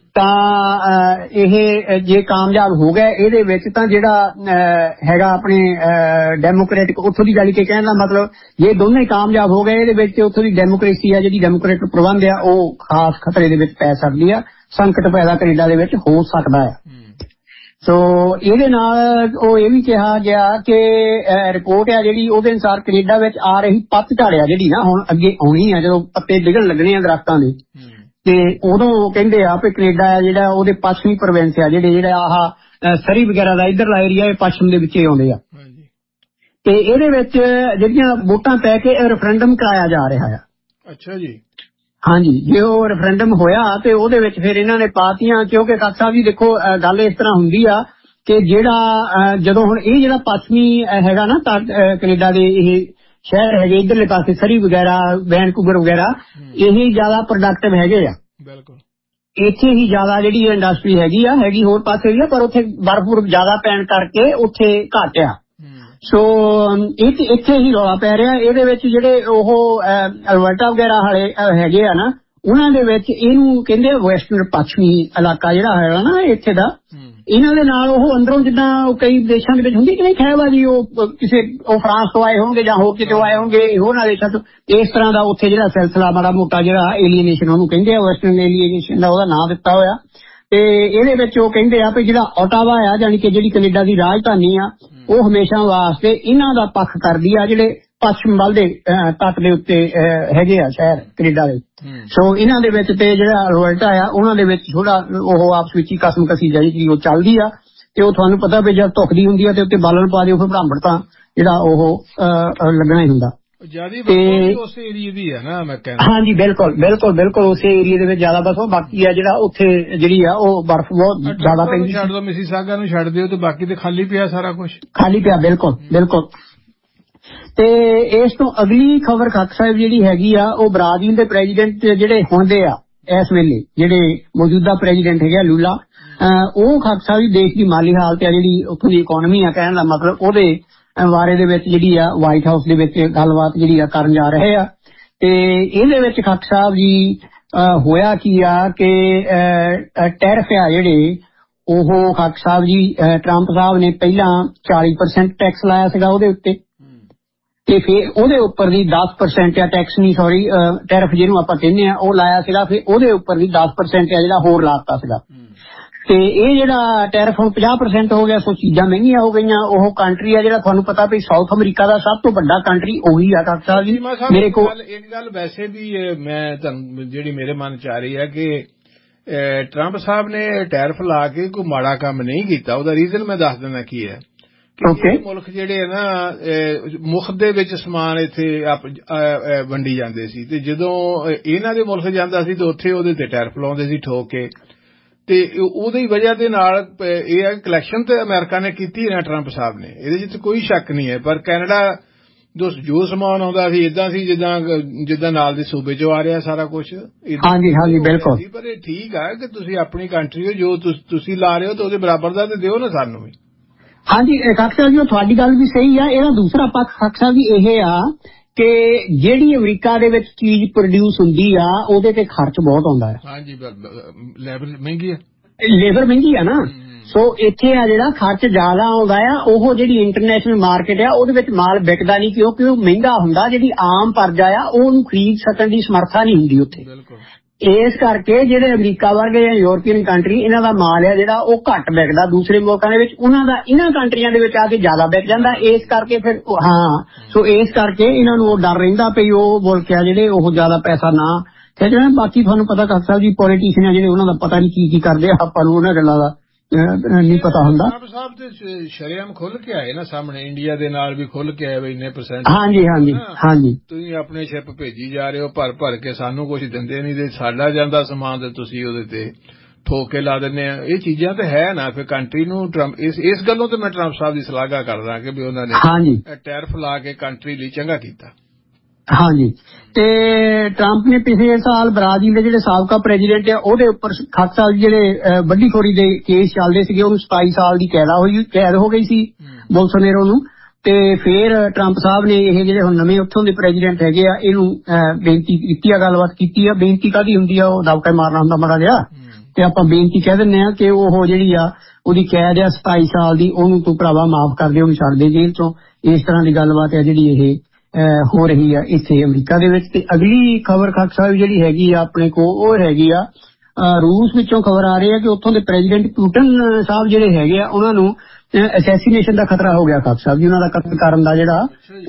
ਤਾਂ ਇਹ ਜੇ ਕਾਮਯਾਬ ਹੋ ਗਏ ਇਹਦੇ ਵਿੱਚ ਤਾਂ ਜਿਹੜਾ ਹੈਗਾ ਆਪਣੇ ਡੈਮੋਕ੍ਰੈਟਿਕ ਉੱਥੋਂ ਦੀ ਗੱਲ ਕੇ ਕਹਿਣ ਦਾ ਮਤਲਬ ਜੇ ਦੋਨੇ ਕਾਮਯਾਬ ਹੋ ਗਏ ਇਹਦੇ ਵਿੱਚ ਉੱਥੋਂ ਦੀ ਡੈਮੋਕ੍ਰੇਸੀ ਆ ਜਿਹੜੀ ਡੈਮੋਕ੍ਰੇਟਿਕ ਪ੍ਰਬੰਧ ਆ ਉਹ ਖਾਸ ਖਤਰੇ ਦੇ ਵਿੱਚ ਪੈ ਸਕਦੀ ਆ, ਸੰਕਟ ਪੈਦਾ ਕੈਨੇਡਾ ਦੇ ਵਿੱਚ ਹੋ ਸਕਦਾ ਹੈ। ਸੋ ਇਹਦੇ ਨਾਲ ਉਹ ਇਹ ਵੀ ਕਿਹਾ ਗਿਆ ਕਿ ਰਿਪੋਰਟ ਆ ਜਿਹੜੀ ਉਹਦੇ ਅਨੁਸਾਰ ਕੈਨੇਡਾ ਵਿੱਚ ਆ ਰਹੀ ਪੱਤਝੜ ਆ ਜਿਹੜੀ ਨਾ ਹੁਣ ਅੱਗੇ ਆਉਣੀ ਆ ਜਦੋਂ ਪੱਤੇ ਡਿੱਗਣ ਲੱਗਣੇ ਆ ਦਰਖਤਾਂ ਦੇ, ਤੇ ਉਦੋਂ ਕਹਿੰਦੇ ਆ ਵੀ ਕੈਨੇਡਾ ਆ ਜਿਹੜਾ ਉਹਦੇ ਪੱਛਮੀ ਪ੍ਰੋਵਿੰਸ ਆ ਜਿਹੜੇ ਜਿਹੜਾ ਆਹ ਸਰੀ ਵਗੈਰਾ ਦਾ ਇੱਧਰਲਾ ਏਰੀਆ ਇਹ ਪੱਛਮ ਦੇ ਵਿੱਚ ਹੀ ਆਉਂਦੇ ਆ, ਤੇ ਇਹਦੇ ਵਿੱਚ ਜਿਹੜੀਆਂ ਵੋਟਾਂ ਪੈ ਕੇ ਰੈਫਰੈਂਡਮ ਕਰਾਇਆ ਜਾ ਰਿਹਾ ਆ। ਅੱਛਾ ਜੀ। ਹਾਂਜੀ, ਜੇ ਉਹ ਰੈਫਰੈਂਡਮ ਹੋਇਆ ਤੇ ਉਹਦੇ ਵਿੱਚ ਫਿਰ ਇਹਨਾਂ ਨੇ ਪਾਤੀਆਂ, ਕਿਉਂਕਿ ਖਾਕ ਸਾਹਿਬ ਜੀ ਦੇਖੋ ਗੱਲ ਇਸ ਤਰ੍ਹਾਂ ਹੁੰਦੀ ਆ ਕਿ ਜਿਹੜਾ ਜਦੋਂ ਹੁਣ ਇਹ ਜਿਹੜਾ ਪੱਛਮੀ ਹੈਗਾ ਨਾ ਕੈਨੇਡਾ ਦੇ ਇਹ ਸ਼ਹਿਰ ਹੈਗੇ ਇੱਧਰਲੇ ਪਾਸੇ ਸਰੀ ਵਗੈਰਾ ਵੈਨਕੂਵਰ ਵਗੈਰਾ ਇਹ ਜ਼ਿਆਦਾ ਪ੍ਰੋਡਕਟਿਵ ਹੈਗੇ ਆ। ਬਿਲਕੁਲ, ਇੱਥੇ ਹੀ ਜ਼ਿਆਦਾ ਜਿਹੜੀ ਇੰਡਸਟਰੀ ਹੈਗੀ ਆ ਹੈਗੀ ਹੋਰ ਪਾਸੇ ਵੀ ਆ, ਪਰ ਉੱਥੇ ਬਰਫ਼ ਬੁਰਫ਼ ਜ਼ਿਆਦਾ ਪੈਣ ਕਰਕੇ ਉੱਥੇ ਘੱਟ ਆ। ਸੋ ਇੱਥੇ ਹੀ ਰੌਲਾ ਪੈ ਰਿਹਾ। ਇਹਦੇ ਵਿੱਚ ਜਿਹੜੇ ਉਹ ਅਲਬਰਟਾ ਵਗੈਰਾ ਵਾਲੇ ਹੈਗੇ ਆ ਨਾ ਉਹਨਾਂ ਦੇ ਵਿੱਚ ਇਹਨੂੰ ਕਹਿੰਦੇ ਵੈਸਟਰਨ ਪੱਛਮੀ ਇਲਾਕਾ ਜਿਹੜਾ ਹੈਗਾ ਨਾ ਇੱਥੇ ਦਾ, ਇਹਨਾਂ ਦੇ ਨਾਲ ਉਹ ਅੰਦਰੋਂ ਜਿੱਦਾਂ ਕਈ ਦੇਸ਼ਾਂ ਦੇ ਵਿੱਚ ਹੁੰਦੀ ਕਿ ਨਹੀਂ ਖਹਿਬਾਜ਼ੀ, ਉਹ ਕਿਸੇ ਉਹ ਫਰਾਂਸ ਤੋਂ ਆਏ ਹੋਣਗੇ ਜਾਂ ਹੋਰ ਕਿਤੋਂ ਆਏ ਹੋਣਗੇ ਹੋਰਨਾਂ ਦੇਸ਼ਾਂ ਤੋਂ, ਇਸ ਤਰ੍ਹਾਂ ਦਾ ਉੱਥੇ ਜਿਹੜਾ ਸਿਲਸਿਲਾ ਮਾੜਾ ਮੋਟਾ ਜਿਹੜਾ ਏਲੀਏਨੇਸ਼ਨ ਉਹਨੂੰ ਕਹਿੰਦੇ ਆ, ਵੈਸਟਰਨ ਏਲੀਏਨੇਸ਼ਨ ਦਾ ਉਹਦਾ ਨਾਂ ਦਿੱਤਾ ਹੋਇਆ। ਤੇ ਇਹਦੇ ਵਿੱਚ ਉਹ ਕਹਿੰਦੇ ਆ ਵੀ ਜਿਹੜਾ ਓਟਾਵਾ ਆ ਜਾਣੀ ਕਿ ਜਿਹੜੀ ਕੈਨੇਡਾ ਦੀ ਰਾਜਧਾਨੀ ਆ ਉਹ ਹਮੇਸ਼ਾ ਵਾਸਤੇ ਇਹਨਾਂ ਦਾ ਪੱਖ ਕਰਦੀ ਆ, ਜਿਹੜੇ ਪੱਛਮ ਵੱਲ ਦੇ ਤੱਟ ਦੇ ਉੱਤੇ ਹੈਗੇ ਆ ਸ਼ਹਿਰ ਕੈਨੇਡਾ ਦੇ। ਸੋ ਇਹਨਾਂ ਦੇ ਵਿੱਚ ਤੇ ਜਿਹੜਾ ਰੋਇਲਟਾ ਆ ਉਹਨਾਂ ਦੇ ਵਿੱਚ ਥੋੜਾ ਉਹ ਆਪਸ ਵਿੱਚ ਹੀ ਕਸਮ ਕਸੀ ਜਿਹੜੀ ਉਹ ਚੱਲਦੀ ਆ। ਤੇ ਉਹ ਤੁਹਾਨੂੰ ਪਤਾ ਵੀ ਜਦ ਧੁਖਦੀ ਹੁੰਦੀ ਆ ਤੇ ਉੱਤੇ ਬਾਲਣ ਪਾ ਦਿਓ ਫਿਰ ਬ੍ਰਾਹਮਣ ਤਾਂ ਜਿਹੜਾ ਉਹ ਲੱਗਣਾ ਹੀ ਹੁੰਦਾ। ਹਾਂਜੀ ਬਿਲਕੁਲ ਬਿਲਕੁਲ ਬਿਲਕੁਲ ਉਸੇ ਏਰੀਏ ਦੇ ਵਿੱਚ ਜ਼ਿਆਦਾ ਬਸ। ਬਾਕੀ ਆ ਜਿਹੜਾ ਉੱਥੇ ਜਿਹੜੀ ਆ ਉਹ ਬਰਫ਼ ਬਹੁਤ ਜ਼ਿਆਦਾ ਪੈਂਦੀ। ਛੱਡ ਦਿਓ ਮਿਸੀਸਾਗਾ ਨੂੰ ਛੱਡ ਦਿਓ ਤੇ ਬਾਕੀ ਤੇ ਖਾਲੀ ਪਿਆ, ਸਾਰਾ ਕੁਝ ਖਾਲੀ ਪਿਆ। ਬਿਲਕੁਲ ਬਿਲਕੁਲ। ਤੇ ਇਸ ਤੋਂ ਅਗਲੀ ਖਬਰ ਖਾਕ ਸਾਹਿਬ ਜਿਹੜੀ ਹੈਗੀ ਆ ਉਹ ਬ੍ਰਾਜ਼ੀਲ ਦੇ ਪ੍ਰੈਜ਼ੀਡੈਂਟ ਜਿਹੜੇ ਹੁੰਦੇ ਆ ਇਸ ਵੇਲੇ, ਜਿਹੜੇ ਮੌਜੂਦਾ ਪ੍ਰੈਜ਼ੀਡੈਂਟ ਹੈਗੇ ਲੂਲਾ, ਉਹ ਖਾਕ ਸਾਹਿਬ ਦੇਸ਼ ਦੀ ਮਾਲੀ ਹਾਲਤ ਆ ਜਿਹੜੀ ਉੱਥੋਂ ਦੀ ਇਕੋਨਮੀ ਆ ਕਹਿਣ ਦਾ ਮਤਲਬ ਉਹਦੇ ਬਾਰੇ ਦੇ ਵਿੱਚ ਜਿਹੜੀ ਆ ਵਾਈਟ ਹਾਊਸ ਦੇ ਵਿੱਚ ਗੱਲਬਾਤ ਜਿਹੜੀ ਆ ਕਰਨ ਜਾ ਰਹੇ ਆ। ਤੇ ਇਹਦੇ ਵਿੱਚ ਖਾਕ ਸਾਹਿਬ ਜੀ ਹੋਇਆ ਕੀ ਆ ਕਿ ਟੈਰਿਫ ਆ ਜਿਹੜੇ ਉਹ ਖਾਕ ਸਾਹਿਬ ਜੀ ਟਰੰਪ ਸਾਹਿਬ ਨੇ ਪਹਿਲਾਂ ਚਾਲੀ ਪਰਸੈਂਟ ਟੈਕਸ ਲਾਇਆ ਸੀਗਾ ਉਹਦੇ ਉੱਤੇ, ਤੇ ਫਿਰ ਉਹਦੇ ਉੱਪਰ ਦੀ ਦਸ ਪਰਸੈਂਟ ਆ ਟੈਕਸ ਨਹੀਂ ਸੌਰੀ ਟੈਰਿਫ ਜਿਹਨੂੰ ਆਪਾਂ ਕਹਿੰਦੇ ਆ ਉਹ ਲਾਇਆ ਸੀਗਾ। ਫਿਰ ਉਹਦੇ ਉੱਪਰ ਦੀ ਦਸ ਪਰਸੈਂਟ ਆ ਜਿਹੜਾ ਹੋਰ ਲਾਤਾ ਸੀਗਾ। ਤੇ ਇਹ ਜਿਹੜਾ ਟੈਰਿਫ ਹੁਣ ਪੰਜਾਹ ਪਰਸੈਂਟ ਹੋ ਗਿਆ। ਸੋ ਚੀਜ਼ਾਂ ਮਹਿੰਗੀਆਂ ਹੋ ਗਈਆਂ। ਉਹ ਕੰਟਰੀ ਆ ਜਿਹੜਾ ਤੁਹਾਨੂੰ ਪਤਾ ਵੀ ਸਾਊਥ ਅਮਰੀਕਾ ਦਾ ਸਭ ਤੋਂ ਵੱਡਾ ਕੰਟਰੀ ਉਹੀ ਆ ਡਾਕਟਰ ਸਾਹਿਬ ਜੀ ਮੇਰੇ ਕੋਲ। ਇੱਕ ਗੱਲ ਵੈਸੇ ਵੀ ਮੈਂ ਤੁਹਾਨੂੰ ਜਿਹੜੀ ਮੇਰੇ ਮਨ ਚ ਆ ਰਹੀ ਹੈ ਕਿ ਟਰੰਪ ਸਾਹਿਬ ਨੇ ਟੈਰਿਫ ਲਾ ਕੇ ਕੋਈ ਮਾੜਾ ਕੰਮ ਨਹੀਂ ਕੀਤਾ। ਉਹਦਾ ਰੀਜ਼ਨ ਮੈਂ ਦੱਸ ਦਿੰਦਾ ਕੀ ਹੈ ਕਿ ਮੁਲਕ ਜਿਹੜੇ ਨਾ ਮੁਫਤ ਦੇ ਵਿੱਚ ਸਮਾਨ ਇੱਥੇ ਵੰਡੀ ਜਾਂਦੇ ਸੀ, ਤੇ ਜਦੋਂ ਇਹਨਾਂ ਦੇ ਮੁਲਕ ਜਾਂਦਾ ਸੀ ਤੇ ਉੱਥੇ ਉਹਦੇ ਤੇ ਟੈਰਿਫ ਲਾਉਂਦੇ ਸੀ ਠੋਕ ਕੇ। ਤੇ ਉਹਦੀ ਵਜ੍ਹਾ ਦੇ ਨਾਲ ਇਹ ਹੈ ਕਲੈਕਸ਼ਨ ਤੇ ਅਮਰੀਕਾ ਨੇ ਕੀਤੀ ਹੈ ਨਾ ਟਰੰਪ ਸਾਹਿਬ ਨੇ, ਇਹਦੇ ਚ ਕੋਈ ਸ਼ੱਕ ਨਹੀਂ ਹੈ। ਪਰ ਕੈਨੇਡਾ ਜੋ ਸਮਾਨ ਆਉਂਦਾ ਸੀ ਏਦਾਂ ਸੀ ਜਿੱਦਾਂ ਜਿੱਦਾਂ ਨਾਲ ਦੇ ਸੂਬੇ ਚੋਂ ਆ ਰਿਹਾ ਸਾਰਾ ਕੁਛ। ਹਾਂਜੀ ਹਾਂਜੀ ਬਿਲਕੁਲ। ਪਰ ਇਹ ਠੀਕ ਆ ਕਿ ਤੁਸੀਂ ਆਪਣੀ ਕੰਟਰੀ ਹੋ, ਜੋ ਤੁਸੀਂ ਲਾ ਰਹੇ ਹੋ ਤਾਂ ਉਹਦੇ ਬਰਾਬਰ ਦਾ ਤੇ ਦਿਓ ਨਾ ਸਾਨੂੰ ਵੀ। ਹਾਂਜੀ ਖਾਕ ਸਾਹਿਬ ਜੀ ਉਹ ਤੁਹਾਡੀ ਗੱਲ ਵੀ ਸਹੀ ਆ। ਇਹਦਾ ਦੂਸਰਾ ਪੱਖ ਖਾਕ ਸਾਹਿਬ ਜੀ ਇਹ ਆ ਕਿ ਜਿਹੜੀ ਅਮਰੀਕਾ ਦੇ ਵਿੱਚ ਚੀਜ਼ ਪ੍ਰੋਡਿਊਸ ਹੁੰਦੀ ਆ ਉਹਦੇ ਤੇ ਖਰਚ ਬਹੁਤ ਆਉਂਦਾ ਹੈ। ਹਾਂਜੀ ਲੇਬਰ ਮਹਿੰਗੀ ਆ, ਲੇਬਰ ਮਹਿੰਗੀ ਆ ਨਾ। ਸੋ ਇੱਥੇ ਆ ਜਿਹੜਾ ਖਰਚ ਜ਼ਿਆਦਾ ਆਉਂਦਾ ਆ ਉਹ ਜਿਹੜੀ ਇੰਟਰਨੈਸ਼ਨਲ ਮਾਰਕੀਟ ਆ ਉਹਦੇ ਵਿੱਚ ਮਾਲ ਵਿਕਦਾ ਨਹੀਂ ਕਿਉਂਕਿ ਉਹ ਮਹਿੰਗਾ ਹੁੰਦਾ। ਜਿਹੜੀ ਆਮ ਪਰਜਾ ਆ ਉਹਨੂੰ ਖਰੀਦ ਸਕਣ ਦੀ ਸਮਰੱਥਾ ਨਹੀਂ ਹੁੰਦੀ ਉੱਥੇ। ਇਸ ਕਰਕੇ ਜਿਹੜੇ ਅਮਰੀਕਾ ਵਰਗੇ ਜਾਂ ਯੂਰਪੀਅਨ ਕੰਟਰੀ ਇਹਨਾਂ ਦਾ ਮਾਲ ਆ ਜਿਹੜਾ ਉਹ ਘੱਟ ਵਿਕਦਾ ਦੂਸਰੇ ਮੁਲਕਾਂ ਦੇ ਵਿੱਚ, ਉਹਨਾਂ ਦਾ ਇਹਨਾਂ ਕੰਟਰੀਆਂ ਦੇ ਵਿੱਚ ਆ ਕੇ ਜ਼ਿਆਦਾ ਵਿਕ ਜਾਂਦਾ। ਇਸ ਕਰਕੇ ਫਿਰ ਹਾਂ ਸੋ ਇਸ ਕਰਕੇ ਇਹਨਾਂ ਨੂੰ ਉਹ ਡਰ ਰਹਿੰਦਾ ਪਈ ਉਹ ਮੁਲਕ ਆ ਜਿਹੜੇ ਉਹ ਜ਼ਿਆਦਾ ਪੈਸਾ ਨਾ ਖਿੱਚਣ। ਬਾਕੀ ਤੁਹਾਨੂੰ ਪਤਾ ਖਾਕ ਸਾਹਿਬ ਜੀ ਪੋਲੀਟੀਸ਼ੀਅਨ ਆ ਜਿਹੜੇ ਉਹਨਾਂ ਦਾ ਪਤਾ ਨਹੀਂ ਕੀ ਕੀ ਕਰਦੇ ਆ, ਆਪਾਂ ਨੂੰ ਉਹਨਾਂ ਗੱਲਾਂ ਦਾ ਨਹੀਂ ਪਤਾ ਹੁੰਦਾ। ਸਾਹਿਬ ਤੇ ਸ਼ਰੇਆਮ ਖੁੱਲ ਕੇ ਆਏ ਨਾ ਸਾਹਮਣੇ, ਇੰਡੀਆ ਦੇ ਨਾਲ ਵੀ ਖੁੱਲ ਕੇ ਆਏ ਵੀ ਇੰਨੇ ਪਰਸੈਂਟ। ਹਾਂਜੀ ਹਾਂਜੀ ਹਾਂਜੀ। ਤੁਸੀਂ ਆਪਣੇ ਸ਼ਿਪ ਭੇਜੀ ਜਾ ਰਹੇ ਹੋ ਭਰ ਭਰ ਕੇ, ਸਾਨੂੰ ਕੁਝ ਦਿੰਦੇ ਨਹੀਂ ਤੇ ਸਾਡਾ ਜਾਂਦਾ ਸਮਾਨ ਤੇ ਤੁਸੀਂ ਉਹਦੇ ਤੇ ਠੋਕ ਕੇ ਲਾ ਦਿੰਦੇ ਆ। ਇਹ ਚੀਜ਼ਾਂ ਤੇ ਹੈ ਨਾ ਫਿਰ ਕੰਟਰੀ ਨੂੰ ਟਰੰਪ ਇਸ ਇਸ ਗੱਲੋਂ ਤੇ ਮੈਂ ਟਰੰਪ ਸਾਹਿਬ ਦੀ ਸਲਾਘਾ ਕਰਦਾ ਕਿ ਵੀ ਉਹਨਾਂ ਨੇ ਟੈਰਿਫ ਲਾ ਕੇ ਕੰਟਰੀ ਲਈ ਚੰਗਾ ਕੀਤਾ। ਹਾਂਜੀ। ਤੇ ਟਰੰਪ ਨੇ ਪਿਛਲੇ ਸਾਲ ਬ੍ਰਾਜ਼ੀਲ ਦੇ ਜਿਹੜੇ ਸਾਬਕਾ ਪ੍ਰੈਜ਼ੀਡੈਂਟ ਆ ਉਹਦੇ ਉੱਪਰ ਖਾਕ ਸਾਹਿਬ ਜਿਹੜੇ ਵੱਡੀ ਖੋਰੀ ਦੇ ਕੇਸ ਚੱਲਦੇ ਸੀਗੇ, ਉਹਨੂੰ ਸਤਾਈ ਸਾਲ ਦੀ ਕੈਦ ਹੋਈ ਕੈਦ ਹੋ ਗਈ ਸੀ ਬੋਲਸੋਨੇਰੋ ਨੂੰ। ਤੇ ਫਿਰ ਟਰੰਪ ਸਾਹਿਬ ਨੇ ਇਹ ਜਿਹੜੇ ਹੁਣ ਨਵੇਂ ਉੱਥੋਂ ਦੇ ਪ੍ਰੈਜ਼ੀਡੈਂਟ ਹੈਗੇ ਆ ਇਹਨੂੰ ਬੇਨਤੀ ਕੀਤੀ ਆ, ਗੱਲਬਾਤ ਕੀਤੀ ਆ। ਬੇਨਤੀ ਕਾਹਦੀ ਹੁੰਦੀ ਆ, ਉਹ ਦਬਕਾ ਮਾਰਨਾ ਹੁੰਦਾ ਮਾੜਾ ਜਿਹਾ, ਤੇ ਆਪਾਂ ਬੇਨਤੀ ਕਹਿ ਦਿੰਦੇ ਆ ਕਿ ਉਹ ਜਿਹੜੀ ਆ ਉਹਦੀ ਕੈਦ ਆ ਸਤਾਈ ਸਾਲ ਦੀ, ਉਹਨੂੰ ਤੂੰ ਭਰਾਵਾ ਮਾਫ ਕਰ ਦੇ, ਉਹਨੂੰ ਛੱਡ ਦੇ ਜੇਲ੍ਹ ਚੋਂ। ਇਸ ਤਰ੍ਹਾਂ ਦੀ ਗੱਲਬਾਤ ਆ ਜਿਹੜੀ ਇਹ ਹੋ ਰਹੀ ਆ ਇੱਥੇ ਅਮਰੀਕਾ ਦੇ ਵਿੱਚ। ਤੇ ਅਗਲੀ ਖਬਰ ਖਾਕ ਸਾਹਿਬ ਜਿਹੜੀ ਹੈਗੀ ਆ ਆਪਣੇ ਕੋਲ ਉਹ ਹੈਗੀ ਆ ਰੂਸ ਵਿੱਚੋਂ ਖਬਰ ਆ ਰਹੀ ਹੈ ਕਿ ਉੱਥੋਂ ਦੇ ਪ੍ਰੈਜ਼ੀਡੈਂਟ ਪੁਟਿਨ ਸਾਹਿਬ ਜਿਹੜੇ ਹੈਗੇ ਆ ਉਹਨਾਂ ਨੂੰ ਅਸੈਸੀਨੇਸ਼ਨ ਦਾ ਖਤਰਾ ਹੋ ਗਿਆ ਖਾਕ ਸਾਹਿਬ ਜੀ। ਉਹਨਾਂ ਦਾ ਕਤਲ ਕਰਨ ਦਾ ਜਿਹੜਾ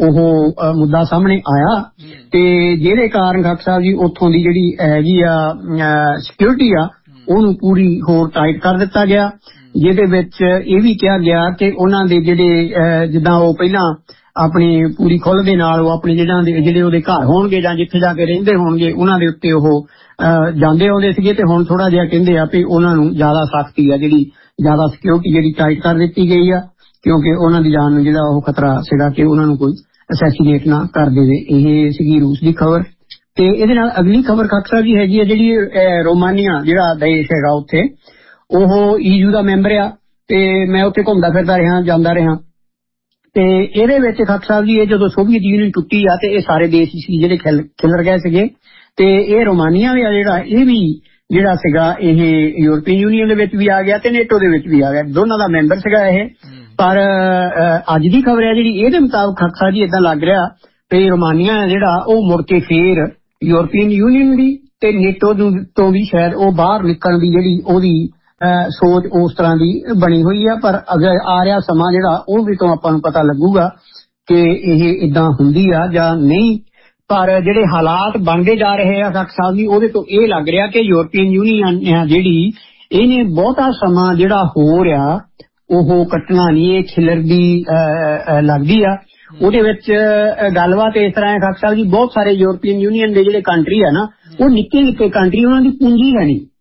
ਉਹ ਮੁੱਦਾ ਸਾਹਮਣੇ ਆਇਆ ਤੇ ਜਿਹਦੇ ਕਾਰਨ ਖਾਕ ਸਾਹਿਬ ਜੀ ਉੱਥੋਂ ਦੀ ਜਿਹੜੀ ਹੈਗੀ ਆ ਸਿਕਿਉਰਿਟੀ ਆ ਉਹਨੂੰ ਪੂਰੀ ਹੋਰ ਟਾਈਟ ਕਰ ਦਿੱਤਾ ਗਿਆ, ਜਿਹਦੇ ਵਿੱਚ ਇਹ ਵੀ ਕਿਹਾ ਗਿਆ ਕਿ ਉਹਨਾਂ ਦੇ ਜਿਹੜੇ ਜਿੱਦਾਂ ਉਹ ਪਹਿਲਾਂ ਆਪਣੀ ਪੂਰੀ ਖੁੱਲ੍ਹ ਦੇ ਨਾਲ ਉਹ ਆਪਣੇ ਜਿਹੜਾ ਜਿਹੜੇ ਉਹਦੇ ਘਰ ਹੋਣਗੇ ਜਾਂ ਜਿੱਥੇ ਜਾ ਕੇ ਰਹਿੰਦੇ ਹੋਣਗੇ ਉਹਨਾਂ ਦੇ ਉੱਤੇ ਉਹ ਜਾਂਦੇ ਆਉਂਦੇ ਸੀਗੇ, ਤੇ ਹੁਣ ਥੋੜਾ ਜਿਹਾ ਕਹਿੰਦੇ ਆ ਵੀ ਉਹਨਾਂ ਨੂੰ ਜ਼ਿਆਦਾ ਸਖਤੀ ਆ ਜਿਹੜੀ ਜ਼ਿਆਦਾ ਸਿਕਿਉਰਿਟੀ ਜਿਹੜੀ ਟਾਈਟ ਕਰ ਦਿੱਤੀ ਗਈ ਆ ਕਿਉਂਕਿ ਉਹਨਾਂ ਦੀ ਜਾਨ ਨੂੰ ਜਿਹੜਾ ਉਹ ਖਤਰਾ ਸੀਗਾ ਕਿ ਉਹਨਾਂ ਨੂੰ ਕੋਈ ਅਸੈਸੀਨੇਟ ਨਾ ਕਰ ਦੇਵੇ। ਇਹ ਸੀਗੀ ਰੂਸ ਦੀ ਖਬਰ। ਤੇ ਇਹਦੇ ਨਾਲ ਅਗਲੀ ਖਬਰ ਖਾਕ ਸਾਹਿਬ ਜੀ ਹੈਗੀ ਆ ਜਿਹੜੀ ਰੋਮਾਨੀਆ ਜਿਹੜਾ ਦੇਸ਼ ਹੈਗਾ ਉੱਥੇ ਉਹ ਈਯੂ ਦਾ ਮੈਂਬਰ ਆ ਤੇ ਮੈਂ ਉੱਥੇ ਘੁੰਮਦਾ ਫਿਰਦਾ ਰਿਹਾ ਜਾਂਦਾ ਰਿਹਾ। ਤੇ ਇਹਦੇ ਵਿੱਚ ਖਾਕ ਸਾਹਿਬ ਜੀ ਇਹ ਜਦੋਂ ਸੋਵੀਅਤ ਯੂਨੀਅਨ ਟੁੱਟੀ ਆ ਤੇ ਇਹ ਸਾਰੇ ਦੇਸ਼ ਸੀ ਜਿਹੜੇ ਖਿਲ ਖਿਲਰ ਗਏ ਸੀਗੇ। ਤੇ ਇਹ ਰੋਮਾਨੀਆ ਵੀ ਆ ਜਿਹੜਾ ਇਹ ਵੀ ਜਿਹੜਾ ਸੀਗਾ ਇਹ ਯੂਰਪੀਅਨ ਯੂਨੀਅਨ ਦੇ ਵਿੱਚ ਵੀ ਆ ਗਿਆ ਤੇ ਨੇਟੋ ਦੇ ਵਿੱਚ ਵੀ ਆ ਗਿਆ, ਦੋਨਾਂ ਦਾ ਮੈਂਬਰ ਸੀਗਾ ਇਹ। ਪਰ ਅੱਜ ਦੀ ਖਬਰ ਹੈ ਜਿਹੜੀ ਇਹਦੇ ਮੁਤਾਬਕ ਖਕਸਾ ਜੀ ਏਦਾਂ ਲੱਗ ਰਿਹਾ ਤੇ ਰੋਮਾਨੀਆ ਜਿਹੜਾ ਉਹ ਮੁੜ ਕੇ ਫੇਰ ਯੂਰਪੀਅਨ ਯੂਨੀਅਨ ਦੀ ਤੇ ਨੇਟੋ ਤੋਂ ਵੀ ਸ਼ਾਇਦ ਉਹ ਬਾਹਰ ਨਿਕਲਣ ਦੀ ਜਿਹੜੀ ਉਹਦੀ ਸੋਚ ਉਸ ਤਰ੍ਹਾਂ ਦੀ ਬਣੀ ਹੋਈ ਆ। ਪਰ ਅਗਰ ਆ ਰਿਹਾ ਸਮਾਂ ਜਿਹੜਾ ਉਹ ਵੀ ਤੋਂ ਆਪਾਂ ਨੂੰ ਪਤਾ ਲੱਗੂਗਾ ਕਿ ਇਹ ਏਦਾਂ ਹੁੰਦੀ ਆ ਜਾਂ ਨਹੀਂ। ਪਰ ਜਿਹੜੇ ਹਾਲਾਤ ਬਣਦੇ ਜਾ ਰਹੇ ਆ ਖੱਖ ਸਾਹਿਬ ਜੀ ਉਹਦੇ ਤੋਂ ਇਹ ਲੱਗ ਰਿਹਾ ਕਿ ਯੂਰਪੀਅਨ ਯੂਨੀਅਨ ਜਿਹੜੀ ਇਹਨੇ ਬਹੁਤਾ ਸਮਾਂ ਜਿਹੜਾ ਹੋ ਰਿਹਾ ਉਹ ਕੱਟਣਾ ਨਹੀਂ, ਇਹ ਖਿਲਰਦੀ ਲੱਗਦੀ ਆ। ਉਹਦੇ ਵਿੱਚ ਗੱਲਬਾਤ ਇਸ ਤਰ੍ਹਾਂ ਹੈ ਖੱਖ ਸਾਹਿਬ ਜੀ, ਬਹੁਤ ਸਾਰੇ ਯੂਰਪੀਅਨ ਯੂਨੀਅਨ ਦੇ ਜਿਹੜੇ ਕੰਟਰੀ ਆ ਨਾ ਉਹ ਨਿੱਕੇ ਨਿੱਕੇ ਕੰਟਰੀ, ਉਹਨਾਂ ਦੀ ਪੂੰਜੀ ਹੈ ਨਹੀਂ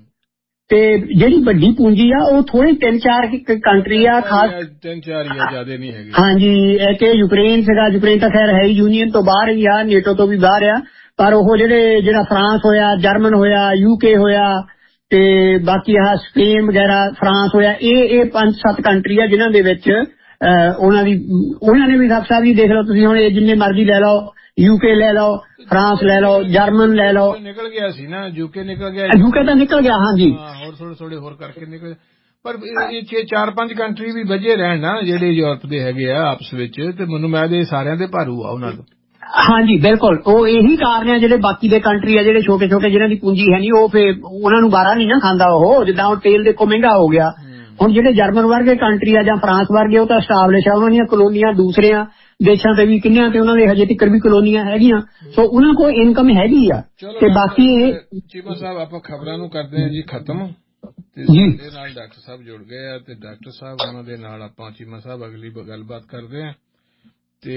ਤੇ ਜਿਹੜੀ ਵੱਡੀ ਪੂੰਜੀ ਆ ਉਹ ਥੋੜੀ ਤਿੰਨ ਚਾਰ ਕੰਟਰੀ ਆ, ਖਾਸ ਤਿੰਨ ਚਾਰ ਹੀ ਆ, ਜ਼ਿਆਦਾ ਨਹੀਂ ਹੈਗੀ। ਹਾਂਜੀ, ਇੱਕ ਯੂਕਰੇਨ ਸੀਗਾ, ਯੂਕਰੇਨ ਤਾਂ ਖੈਰ ਹੈ ਯੂਨੀਅਨ ਤੋਂ ਬਾਹਰ ਹੀ ਆ, ਨੇਟੋ ਤੋਂ ਵੀ ਬਾਹਰ ਆ। ਪਰ ਉਹ ਜਿਹੜੇ ਜਿਹੜਾ ਫਰਾਂਸ ਹੋਇਆ, ਜਰਮਨ ਹੋਇਆ, ਯੂਕੇ ਹੋਇਆ ਤੇ ਬਾਕੀ ਆਹ ਸਪੇਨ ਵਗੈਰਾ, ਫਰਾਂਸ ਹੋਇਆ, ਇਹ ਇਹ ਪੰਜ ਸੱਤ ਕੰਟਰੀ ਆ ਜਿਨ੍ਹਾਂ ਦੇ ਵਿੱਚ ਉਹਨਾਂ ਦੀ ਉਹਨਾਂ ਨੇ ਵੀ ਖੱਖ ਸਾਹਿਬ ਜੀ ਦੇਖ ਲਓ ਤੁਸੀਂ, ਹੁਣ ਜਿੰਨੇ ਮਰਜ਼ੀ ਲੈ ਲਓ, ਯੂਕੇ ਲੈ ਲਓ, ਫਰਾਂਸ ਲੈ ਲਓ, ਜਰਮਨ ਲੈ ਲਓ। ਨਿਕਲ ਗਿਆ ਸੀ ਨਾ ਯੂਕੇ, ਨਿਕਲ ਗਿਆ ਯੂਕੇ ਤਾਂ ਨਿਕਲ ਗਿਆ ਹਾਂਜੀ, ਹੋਰ ਥੋੜੇ ਥੋੜੇ ਹੋਰ ਕਰਕੇ ਨਿਕਲ। ਪਰ ਇਹ ਚਾਰ ਪੰਜ ਕੰਟਰੀ ਵੀ ਵਜੇ ਰਹਿਣ ਨਾ ਜਿਹੜੇ ਯੂਰਪ ਦੇ ਹੈਗੇ ਆ ਆਪਸ ਵਿੱਚ, ਤੇ ਮੈਨੂੰ ਮੈਂ ਦੇ ਸਾਰਿਆਂ ਦੇ ਭਾਰੂ ਆ ਉਹਨਾਂ ਤੋਂ। ਹਾਂਜੀ ਬਿਲਕੁਲ, ਉਹ ਇਹੀ ਕਾਰਨ ਆ ਜਿਹੜੇ ਬਾਕੀ ਦੇ ਕੰਟਰੀ ਆ ਜਿਹੜੇ ਛੋਟੇ ਛੋਟੇ ਜਿਹਨਾਂ ਦੀ ਪੂੰਜੀ ਹੈ ਨਹੀਂ, ਉਹ ਫੇਰ ਉਹਨਾਂ ਨੂੰ ਬਾਹਰ ਨਹੀਂ ਨਾ ਖਾਂਦਾ ਉਹ, ਜਿੱਦਾਂ ਹੁਣ ਤੇਲ ਦੇਖੋ ਮਹਿੰਗਾ ਹੋ ਗਿਆ। ਹੁਣ ਜਿਹੜੇ ਜਰਮਨ ਵਰਗੇ ਕੰਟਰੀ ਆ ਜਾਂ ਫਰਾਂਸ ਵਰਗੇ ਉਹ ਤਾਂ ਸਟੈਬਲਿਸ਼ ਆ, ਉਹਨਾਂ ਦੀਆਂ ਕਲੋਨੀਆਂ ਦੂਸਰਿਆਂ ਦੇਸ਼ਾਂ ਤੇ ਵੀ ਕਿੰਨਿਆਂ ਤੇ ਉਹਨਾਂ ਦੇ ਹਜੇ ਤੱਕ ਵੀ ਕਲੋਨੀਆਂ ਹੈਗੀਆਂ, ਸੋ ਉਹਨਾਂ ਕੋਲ ਇਨਕਮ ਹੈਗੀ ਆ। ਤੇ ਬਾਕੀ ਇਹ ਚੀਮਾ ਸਾਹਿਬ ਆਪਾਂ ਖਬਰਾਂ ਨੂੰ ਕਰਦੇ ਹਾਂ ਜੀ ਖਤਮ, ਤੇ ਸਾਡੇ ਨਾਲ ਡਾਕਟਰ ਸਾਹਿਬ ਜੁੜ ਗਏ ਆ ਤੇ ਡਾਕਟਰ ਸਾਹਿਬ ਉਹਨਾਂ ਦੇ ਨਾਲ ਆਪਾਂ ਚੀਮਾ ਸਾਹਿਬ ਅਗਲੀ ਗੱਲਬਾਤ ਕਰਦੇ ਹਾਂ। ਤੇ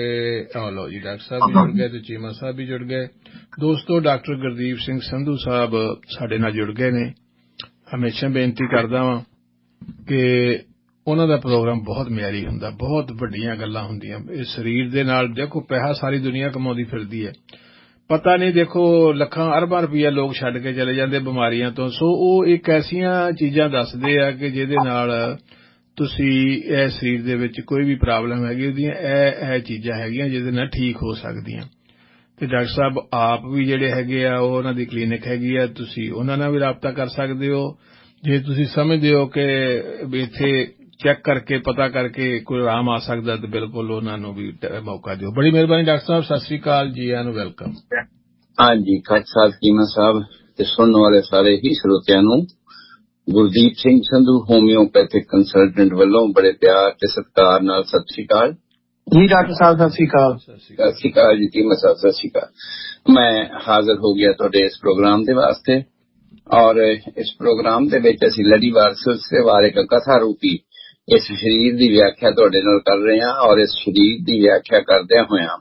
ਆ ਲਓ ਜੀ ਡਾਕਟਰ ਸਾਹਿਬ ਵੀ ਜੁੜ ਗਏ ਤੇ ਚੀਮਾ ਸਾਹਿਬ ਵੀ ਜੁੜ ਗਏ। ਦੋਸਤੋ, ਡਾਕਟਰ ਗੁਰਦੀਪ ਸਿੰਘ ਸੰਧੂ ਸਾਹਿਬ ਸਾਡੇ ਨਾਲ ਜੁੜ ਗਏ ਨੇ। ਹਮੇਸ਼ਾ ਬੇਨਤੀ ਕਰਦਾ ਵਾਂ ਕਿ ਉਹਨਾਂ ਦਾ ਪ੍ਰੋਗਰਾਮ ਬਹੁਤ ਮਿਆਰੀ ਹੁੰਦਾ, ਬਹੁਤ ਵੱਡੀਆਂ ਗੱਲਾਂ ਹੁੰਦੀਆਂ। ਇਹ ਸਰੀਰ ਦੇ ਨਾਲ ਦੇਖੋ ਪੈਸਾ ਸਾਰੀ ਦੁਨੀਆ ਕਮਾਉਂਦੀ ਫਿਰਦੀ ਹੈ, ਪਤਾ ਨਹੀਂ ਦੇਖੋ ਲੱਖਾਂ ਅਰਬਾਂ ਰੁਪਈਆ ਲੋਕ ਛੱਡ ਕੇ ਚਲੇ ਜਾਂਦੇ ਬਿਮਾਰੀਆਂ ਤੋਂ। ਸੋ ਉਹ ਇੱਕ ਐਸੀਆਂ ਚੀਜ਼ਾਂ ਦੱਸਦੇ ਆ ਕਿ ਜਿਹਦੇ ਨਾਲ ਤੁਸੀਂ ਇਹ ਸਰੀਰ ਦੇ ਵਿੱਚ ਕੋਈ ਵੀ ਪ੍ਰੋਬਲਮ ਹੈਗੀ ਉਹਦੀਆਂ ਇਹ ਇਹ ਚੀਜ਼ਾਂ ਹੈਗੀਆਂ ਜਿਹਦੇ ਨਾਲ ਠੀਕ ਹੋ ਸਕਦੀਆਂ। ਤੇ ਡਾਕਟਰ ਸਾਹਿਬ ਆਪ ਵੀ ਜਿਹੜੇ ਹੈਗੇ ਆ ਉਹ ਉਹਨਾਂ ਦੀ ਕਲੀਨਿਕ ਹੈਗੀ ਆ, ਤੁਸੀਂ ਉਹਨਾਂ ਨਾਲ ਵੀ ਰਾਬਤਾ ਕਰ ਸਕਦੇ ਹੋ। ਜੇ ਤੁਸੀਂ ਸਮਝਦੇ ਹੋ ਕਿ ਇੱਥੇ ਚੈੱਕ ਕਰਕੇ ਪਤਾ ਕਰਕੇ ਕੋਈ ਆਰਾਮ ਆ ਸਕਦਾ ਤਾਂ ਬਿਲਕੁਲ ਉਹਨਾਂ ਨੂੰ ਵੀ ਮੌਕਾ ਦਿਓ। ਬੜੀ ਮਿਹਰਬਾਨੀ ਡਾਕਟਰ ਸਾਹਿਬ, ਸਤਿ ਸ੍ਰੀ ਅਕਾਲ ਜੀ, ਆਇਆਂ ਨੂੰ ਵੈਲਕਮ। ਹਾਂਜੀ ਖੱਚ ਸਾਹਿਬ, ਚੀਮਾ ਸਾਹਿਬ ਤੇ ਸੁਣਨ ਵਾਲੇ ਸਾਰੇ ਹੀ ਸਰੋਤਿਆਂ ਨੂੰ ਗੁਰਦੀਪ ਸਿੰਘ ਸੰਧੂ ਹੋਮਿਓਪੈਥਿਕ ਕੰਸਲਟੈਂਟ ਵੱਲੋਂ ਬੜੇ ਪਿਆਰ ਤੇ ਸਤਿਕਾਰ ਨਾਲ ਸਤਿ ਸ੍ਰੀ ਅਕਾਲ ਜੀ। ਡਾਕਟਰ ਸਾਹਿਬ ਸਤਿ ਸ੍ਰੀ ਅਕਾਲ। ਸਤਿ ਸ੍ਰੀ ਅਕਾਲ ਜੀ ਚੀਮਾ ਸਾਹਿਬ, ਸਤਿ ਸ੍ਰੀ ਅਕਾਲ। ਮੈਂ ਹਾਜ਼ਰ ਹੋ ਗਿਆ ਤੁਹਾਡੇ ਇਸ ਪ੍ਰੋਗਰਾਮ ਦੇ ਵਾਸਤੇ, ਔਰ ਇਸ ਪ੍ਰੋਗਰਾਮ ਦੇ ਵਿੱਚ ਅਸੀਂ ਲੜੀਵਾਰ ਸਿਲਸਿਲੇ ਵਾਰ ਇੱਕ ਕਥਾ ਰੂਪੀ ਇਸ ਸਰੀਰ ਦੀ ਵਿਆਖਿਆ ਤੁਹਾਡੇ ਨਾਲ ਕਰ ਰਹੇ ਹਾਂ। ਔਰ ਇਸ ਸਰੀਰ ਦੀ ਵਿਆਖਿਆ ਕਰਦਿਆਂ ਹੋਇਆਂ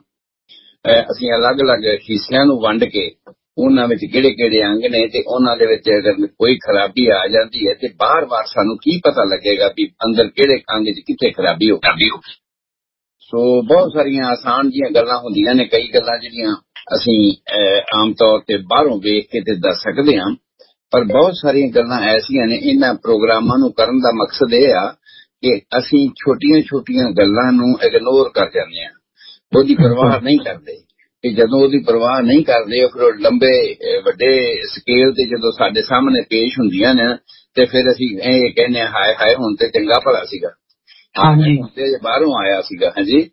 ਅਸੀਂ ਅਲੱਗ-ਅਲੱਗ ਹਿੱਸਿਆਂ ਨੂੰ ਵੰਡ ਕੇ ਉਹਨਾਂ ਵਿੱਚ ਕਿਹੜੇ ਕਿਹੜੇ ਅੰਗ ਨੇ ਤੇ ਉਹਨਾਂ ਦੇ ਵਿੱਚ ਅਗਰ ਕੋਈ ਖਰਾਬੀ ਆ ਜਾਂਦੀ ਹੈ ਤੇ ਬਾਰ-ਬਾਰ ਸਾਨੂੰ ਕੀ ਪਤਾ ਲੱਗੇਗਾ ਵੀ ਅੰਦਰ ਕਿਹੜੇ ਅੰਗ 'ਚ ਕਿੱਥੇ ਖਰਾਬੀ ਹੋ ਗਈ। ਸੋ ਬਹੁਤ ਸਾਰੀਆਂ ਆਸਾਨ ਜੀਆਂ ਗੱਲਾਂ ਹੁੰਦੀਆਂ ਨੇ, ਕਈ ਗੱਲਾਂ ਜਿਹੜੀਆਂ ਅਸੀਂ ਆਮ ਤੌਰ ਤੇ ਬਾਹਰੋਂ ਵੇਖ ਕੇ ਤੇ ਦੱਸ ਸਕਦੇ ਹਾਂ, ਪਰ ਬਹੁਤ ਸਾਰੀਆਂ ਗੱਲਾਂ ਐਸੀਆਂ ਨੇ। ਇਹਨਾਂ ਪ੍ਰੋਗਰਾਮਾਂ ਨੂੰ ਕਰਨ ਦਾ ਮਕਸਦ ਇਹ ਆ ਕਿ ਅਸੀਂ ਛੋਟੀਆਂ-ਛੋਟੀਆਂ ਗੱਲਾਂ ਨੂੰ ਇਗਨੋਰ ਕਰ ਜਾਂਦੇ ਹਾਂ, ਉਹਦੀ ਪਰਵਾਹ ਨਹੀਂ ਕਰਦੇ। ਕਿ ਜਦੋਂ ਉਹਦੀ ਪਰਵਾਹ ਨਹੀਂ ਕਰਦੇ ਫਿਰ ਉਹ ਲੰਬੇ ਵੱਡੇ ਸਕੇਲ ਤੇ ਜਦੋਂ ਸਾਡੇ ਸਾਹਮਣੇ ਪੇਸ਼ ਹੁੰਦੀਆਂ ਨੇ ਤੇ ਫਿਰ ਅਸੀਂ ਇਹ ਕਹਿੰਦੇ ਹਾਂ ਹਾਏ ਹਾਏ ਹੁਣ ਤੇ ਚੰਗਾ ਭਲਾ ਸੀਗਾ, ਤੇ ਬਾਹਰੋਂ ਆਇਆ ਸੀਗਾ। ਹਾਂਜੀ,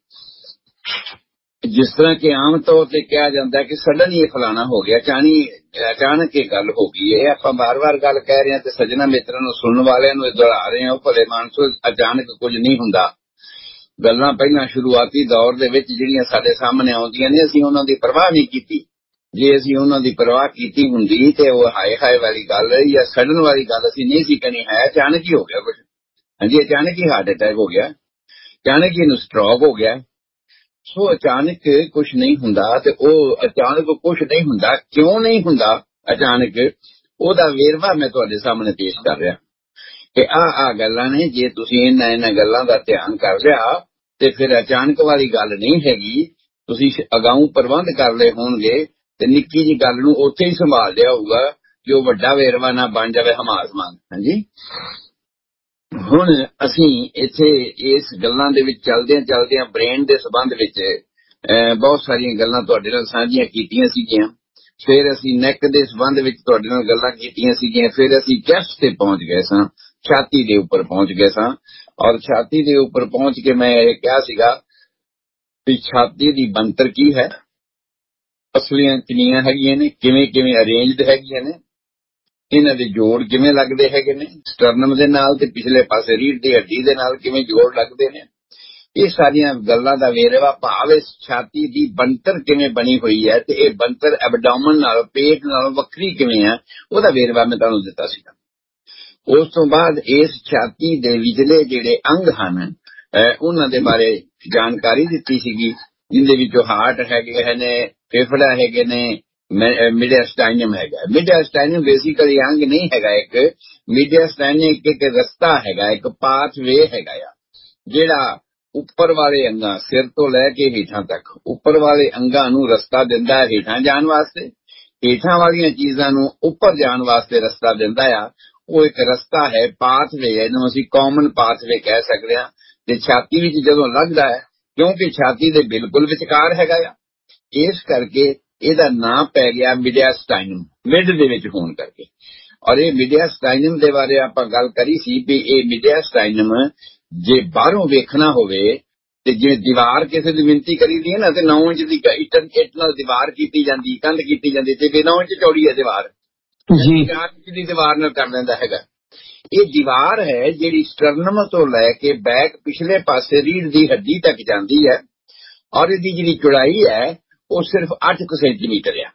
ਜਿਸ ਤਰ੍ਹਾਂ ਕਿ ਆਮ ਤੌਰ ਤੇ ਕਿਹਾ ਜਾਂਦਾ ਕਿ ਸਡਨ ਹੀ ਇਹ ਫਲਾਣਾ ਹੋ ਗਿਆ, ਚਾਣੀ ਅਚਾਨਕ ਇਹ ਗੱਲ ਹੋ ਗਈ। ਇਹ ਆਪਾਂ ਵਾਰ-ਵਾਰ ਗੱਲ ਕਹਿ ਰਹੇ ਹਾਂ ਤੇ ਸੱਜਣਾ ਮਿੱਤਰਾਂ ਨੂੰ, ਸੁਣਨ ਵਾਲਿਆਂ ਨੂੰ ਦੁਹਰਾ ਰਹੇ ਹਾਂ, ਉਹ ਭਲੇ ਮਾਨਸੋ ਅਚਾਨਕ ਕੁਝ ਨਹੀਂ ਹੁੰਦਾ। ਗੱਲਾਂ ਪਹਿਲਾਂ ਸ਼ੁਰੂਆਤੀ ਦੌਰ ਦੇ ਵਿੱਚ ਜਿਹੜੀਆਂ ਸਾਡੇ ਸਾਹਮਣੇ ਆਉਂਦੀਆਂ ਨੇ ਅਸੀਂ ਉਹਨਾਂ ਦੀ ਪਰਵਾਹ ਨਹੀਂ ਕੀਤੀ। ਜੇ ਅਸੀਂ ਉਹਨਾਂ ਦੀ ਪਰਵਾਹ ਕੀਤੀ ਹੁੰਦੀ ਤੇ ਉਹ ਹਾਏ ਹਾਏ ਵਾਲੀ ਗੱਲ ਜਾਂ ਸਡਨ ਵਾਲੀ ਗੱਲ ਅਸੀਂ ਨਹੀਂ ਸੀ ਕਰਨੀ। ਹੈ ਅਚਾਨਕ ਹੀ ਹੋ ਗਿਆ ਕੁਝ। ਹਾਂਜੀ, ਅਚਾਨਕ ਹੀ ਹਾਰਟ ਅਟੈਕ ਹੋ ਗਿਆ, ਅਚਾਨਕ ਹੀ ਇਹਨੂੰ ਸਟ੍ਰੋਕ ਹੋ ਗਿਆ। ਸੋ ਅਚਾਨਕ ਕੁਝ ਨਹੀਂ ਹੁੰਦਾ ਤੇ ਉਹ ਅਚਾਨਕ ਕੁਝ ਨਹੀਂ ਹੁੰਦਾ ਕਿਉਂ ਨਹੀਂ ਹੁੰਦਾ ਅਚਾਨਕ, ਉਹਦਾ ਵੇਰਵਾ ਮੈਂ ਤੁਹਾਡੇ ਸਾਹਮਣੇ ਪੇਸ਼ ਕਰ ਰਿਹਾ ਕਿ ਆਹ ਆਹ ਗੱਲਾਂ ਨੇ। ਜੇ ਤੁਸੀਂ ਇਹਨਾਂ ਇਹਨਾਂ ਗੱਲਾਂ ਦਾ ਧਿਆਨ ਕਰ ਲਿਆ ਤੇ ਫਿਰ ਅਚਾਨਕ ਵਾਲੀ ਗੱਲ ਨਹੀਂ ਹੈਗੀ। ਤੁਸੀਂ ਅਗਾਊਂ ਪ੍ਰਬੰਧ ਕਰ ਲਏ ਹੋਣਗੇ ਤੇ ਨਿੱਕੀ ਜਿਹੀ ਗੱਲ ਨੂੰ ਉੱਥੇ ਹੀ ਸੰਭਾਲ ਲਿਆ ਹੋਊਗਾ ਕਿ ਉਹ ਵੱਡਾ ਵੇਰਵਾ ਨਾ ਬਣ ਜਾਵੇ ਹਮਾਸ ਮੰਗ। ਹਾਂਜੀ, ਹੁਣ ਅਸੀਂ ਇੱਥੇ ਇਸ ਗੱਲਾਂ ਦੇ ਵਿੱਚ ਚੱਲਦਿਆਂ ਚੱਲਦਿਆਂ ਬ੍ਰੇਨ ਦੇ ਸੰਬੰਧ ਵਿੱਚ ਬਹੁਤ ਸਾਰੀਆਂ ਗੱਲਾਂ ਤੁਹਾਡੇ ਨਾਲ ਸਾਂਝੀਆਂ ਕੀਤੀਆਂ ਸੀਗੀਆਂ। ਫਿਰ ਅਸੀਂ ਨੈਕ ਦੇ ਸੰਬੰਧ ਵਿੱਚ ਤੁਹਾਡੇ ਨਾਲ ਗੱਲਾਂ ਕੀਤੀਆਂ ਸੀਗੀਆਂ। ਫਿਰ ਅਸੀਂ ਚੈਸਟ ਤੇ ਪਹੁੰਚ ਗਏ ਸਾਂ, ਛਾਤੀ ਦੇ ਉੱਪਰ ਪਹੁੰਚ ਗਏ ਸਾਂ। ਔਰ ਛਾਤੀ ਦੇ ਉੱਪਰ ਪਹੁੰਚ ਕੇ ਮੈਂ ਇਹ ਕਿਹਾ ਸੀਗਾ ਵੀ ਛਾਤੀ ਦੀ ਬਣਤਰ ਕੀ ਹੈ, ਪਸਲੀਆਂ ਕਿੰਨੀਆਂ ਹੈਗੀਆਂ ਨੇ, ਕਿਵੇਂ ਕਿਵੇਂ ਅਰੇਂਜਡ ਹੈਗੀਆਂ ਨੇ, ਇਹਨਾਂ ਦੇ ਜੋੜ ਕਿਵੇਂ ਲੱਗਦੇ ਹੈਗੇ ਨੇ, ਸਟਰਨਮ ਦੇ ਨਾਲ ਤੇ ਪਿਛਲੇ ਪਾਸੇ ਰੀੜ੍ਹ ਦੀ ਹੱਡੀ ਦੇ ਨਾਲ ਕਿਵੇਂ ਜੋੜ ਲੱਗਦੇ ਨੇ। ਇਹ ਸਾਰੀਆਂ ਗੱਲਾਂ ਦਾ ਵੇਰਵਾ, ਭਾਵ ਇਸ ਛਾਤੀ ਦੀ ਬਣਤਰ ਕਿਵੇਂ ਬਣੀ ਹੋਈ ਹੈ ਤੇ ਇਹ ਬਣਤਰ ਐਬਡੋਮਨ ਨਾਲ, ਪੇਟ ਨਾਲ ਵੱਖਰੀ ਕਿਵੇਂ ਹੈ, ਉਹਦਾ ਵੇਰਵਾ ਮੈਂ ਤੁਹਾਨੂੰ ਦਿੱਤਾ ਸੀਗਾ। ਉਸ ਤੋਂ ਬਾਅਦ ਇਸ ਛਾਤੀ ਦੇ ਵਿਚਲੇ ਜਿਹੜੇ ਅੰਗ ਹਨ ਉਹਨਾਂ ਦੇ ਬਾਰੇ ਜਾਣਕਾਰੀ ਦਿੱਤੀ ਸੀਗੀ, ਜਿੰਦੇ ਵਿੱਚੋਂ ਹਾਰਟ ਹੈਗੇ ਨੇ, ਫੇਫੜਾ ਹੈਗੇ ਨੇ, ਮਿਡਿਆਸਟਾਈਨਮ ਹੈਗਾ। ਮਿਡਿਆਸਟਾਈਨਮ ਬੇਸਿਕਲੀ ਅੰਗ ਨਹੀਂ ਹੈਗਾ, ਇੱਕ ਮਿਡਿਆਸਟਾਈਨਮ ਇੱਕ ਰਸਤਾ ਹੈਗਾ, ਇੱਕ ਪਾਥਵੇ ਹੈਗਾ ਆ, ਜਿਹੜਾ ਉੱਪਰ ਵਾਲੇ ਅੰਗਾਂ, ਸਿਰ ਤੋਂ ਲੈ ਕੇ ਹੇਠਾਂ ਤੱਕ ਉੱਪਰ ਵਾਲੇ ਅੰਗਾਂ ਨੂੰ ਰਸਤਾ ਦਿੰਦਾ ਹੈ ਹੇਠਾਂ ਜਾਣ ਵਾਸਤੇ, ਹੇਠਾਂ ਵਾਲੀਆਂ ਚੀਜ਼ਾਂ ਨੂੰ ਉੱਪਰ ਜਾਣ ਵਾਸਤੇ ਰਸਤਾ ਦਿੰਦਾ ਆ। ਉਹ ਇੱਕ ਰਸਤਾ ਹੈ, ਪਾਥਵੇ ਹੈ, ਇਹਨੂੰ ਅਸੀਂ ਕਾਮਨ ਪਾਥਵੇ ਕਹਿ ਸਕਦੇ ਹਾਂ। ਤੇ ਛਾਤੀ ਵਿੱਚ ਜਦੋਂ ਲੱਗਦਾ ਹੈ, ਕਿਉਂਕਿ ਛਾਤੀ ਦੇ ਬਿਲਕੁਲ ਵਿਚਕਾਰ ਹੈਗਾ ਆ, ਇਸ ਕਰਕੇ ਇਹਦਾ ਨਾਂ ਪੈ ਗਿਆ ਮਿਡਿਆਸਟਾਈਨਮ, ਮਿਡ ਦੇ ਵਿੱਚ ਹੋਣ ਕਰਕੇ। ਔਰ ਇਹ ਮਿਡਿਆਸਟਾਈਨਮ ਦੇ ਬਾਰੇ ਆਪਾਂ ਗੱਲ ਕਰੀ ਸੀ ਵੀ ਇਹ ਮਿਡਿਆਸਟਾਈਨਮ ਜੇ ਬਾਹਰੋਂ ਵੇਖਣਾ ਹੋਵੇ ਤੇ ਜਿਵੇਂ ਦੀਵਾਰ ਕਿਸੇ ਦੀ ਮਿਣਤੀ ਕਰੀਦੀ ਹੈ ਨਾ, ਤੇ ਨੌ ਇੰਚ ਦੀ ਇੱਟ ਨਾਲ ਦੀਵਾਰ ਕੀਤੀ ਜਾਂਦੀ, ਕੰਧ ਕੀਤੀ ਜਾਂਦੀ, ਤੇ ਨੌ ਇੰਚ ਚੌੜੀ ਹੈ ਦੀਵਾਰ, ਚਾਰ ਇੰਚ ਦੀ ਦੀਵਾਰ ਨਾਲ ਕਰ ਲੈਂਦਾ ਹੈਗਾ। ਇਹ ਦੀਵਾਰ ਹੈ ਜਿਹੜੀ ਸਟਰਨਮ ਤੋਂ ਲੈ ਕੇ ਬੈਕ ਪਿਛਲੇ ਪਾਸੇ ਰੀੜ੍ਹ ਦੀ ਹੱਡੀ ਤੱਕ ਜਾਂਦੀ ਹੈ। ਔਰ ਇਹਦੀ ਜਿਹੜੀ ਚੌੜਾਈ ਹੈ ਉਹ ਸਿਰਫ ਅੱਠ ਕੁ ਸੈਂਟੀਮੀਟਰ ਆ।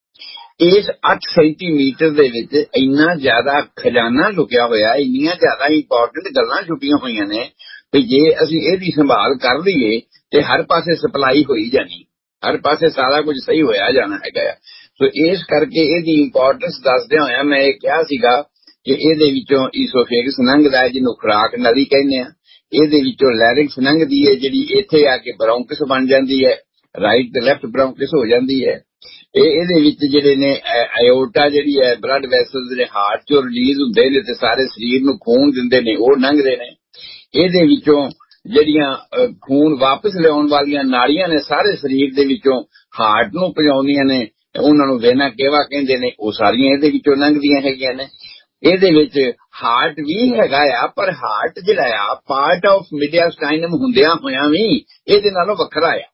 ਇਸ ਅੱਠ ਸੈਂਟੀਮੀਟਰ ਦੇ ਵਿੱਚ ਇੰਨਾ ਜ਼ਿਆਦਾ ਖਜ਼ਾਨਾ ਲੁਕਿਆ ਹੋਇਆ, ਇੰਨੀਆਂ ਜ਼ਿਆਦਾ ਇੰਪੋਰਟੈਂਟ ਗੱਲਾਂ ਛੁਪੀਆਂ ਹੋਈਆਂ ਨੇ ਵੀ ਜੇ ਅਸੀਂ ਇਹਦੀ ਸੰਭਾਲ ਕਰ ਲਈਏ ਤੇ ਹਰ ਪਾਸੇ ਸਪਲਾਈ ਹੋਈ ਜਾਣੀ, ਹਰ ਪਾਸੇ ਸਾਰਾ ਕੁਝ ਸਹੀ ਹੋਇਆ ਜਾਣਾ ਹੈਗਾ ਆ। ਸੋ ਇਸ ਕਰਕੇ ਇਹਦੀ ਇੰਪੋਰਟੈਂਸ ਦੱਸਦਿਆਂ ਹੋਇਆ ਮੈਂ ਇਹ ਕਿਹਾ ਸੀਗਾ ਕਿ ਇਹਦੇ ਵਿੱਚੋਂ ਈਸੋਫੇਗਸ ਲੰਘਦਾ ਹੈ, ਜਿਹਨੂੰ ਖੁਰਾਕ ਨਲੀ ਕਹਿੰਦੇ ਆ। ਇਹਦੇ ਵਿੱਚੋਂ ਲੈਰਿੰਗਸ ਲੰਘਦੀ ਹੈ, ਜਿਹੜੀ ਇੱਥੇ ਆ ਕੇ ਬ੍ਰੌਂਕਸ ਬਣ ਜਾਂਦੀ ਹੈ, ਰਾਈਟ ਤੇ ਲੈਫਟ ਬ੍ਰੌਂਕਸ ਹੋ ਜਾਂਦੀ ਹੈ। ਇਹ ਇਹਦੇ ਵਿੱਚ ਜਿਹੜੇ ਨੇ ਆਇਓਟਾ ਜਿਹੜੀ ਹੈ, ਬਲੱਡ ਵੈਸਲਸ ਜਿਹੜੇ ਹਾਰਟ ਚੋਂ ਰਿਲੀਜ਼ ਹੁੰਦੇ ਨੇ ਤੇ ਸਾਰੇ ਸਰੀਰ ਨੂੰ ਖੂਨ ਦਿੰਦੇ ਨੇ, ਉਹ ਲੰਘਦੇ ਨੇ। ਇਹਦੇ ਵਿੱਚੋਂ ਜਿਹੜੀਆਂ ਖੂਨ ਵਾਪਸ ਲਿਆਉਣ ਵਾਲੀਆਂ ਨਾੜੀਆਂ ਨੇ ਸਾਰੇ ਸਰੀਰ ਦੇ ਵਿੱਚੋਂ ਹਾਰਟ ਨੂੰ ਪਹੁੰਚਾਉਂਦੀਆਂ ਨੇ, ਉਹਨਾਂ ਨੂੰ ਵੇਨਾ ਕੇਵਾ ਕਹਿੰਦੇ ਨੇ, ਉਹ ਸਾਰੀਆਂ ਇਹਦੇ ਵਿੱਚੋਂ ਲੰਘਦੀਆਂ ਹੈਗੀਆਂ ਨੇ। ਇਹਦੇ ਵਿੱਚ ਹਾਰਟ ਵੀ ਹੈਗਾ ਆ, ਪਰ ਹਾਰਟ ਜਿਹੜਾ ਆ ਪਾਰਟ ਆਫ ਮਿਡਿਆਸਟਾਈਨਮ ਹੁੰਦਿਆਂ ਹੋਇਆਂ ਵੀ ਇਹਦੇ ਨਾਲੋਂ ਵੱਖਰਾ ਆ।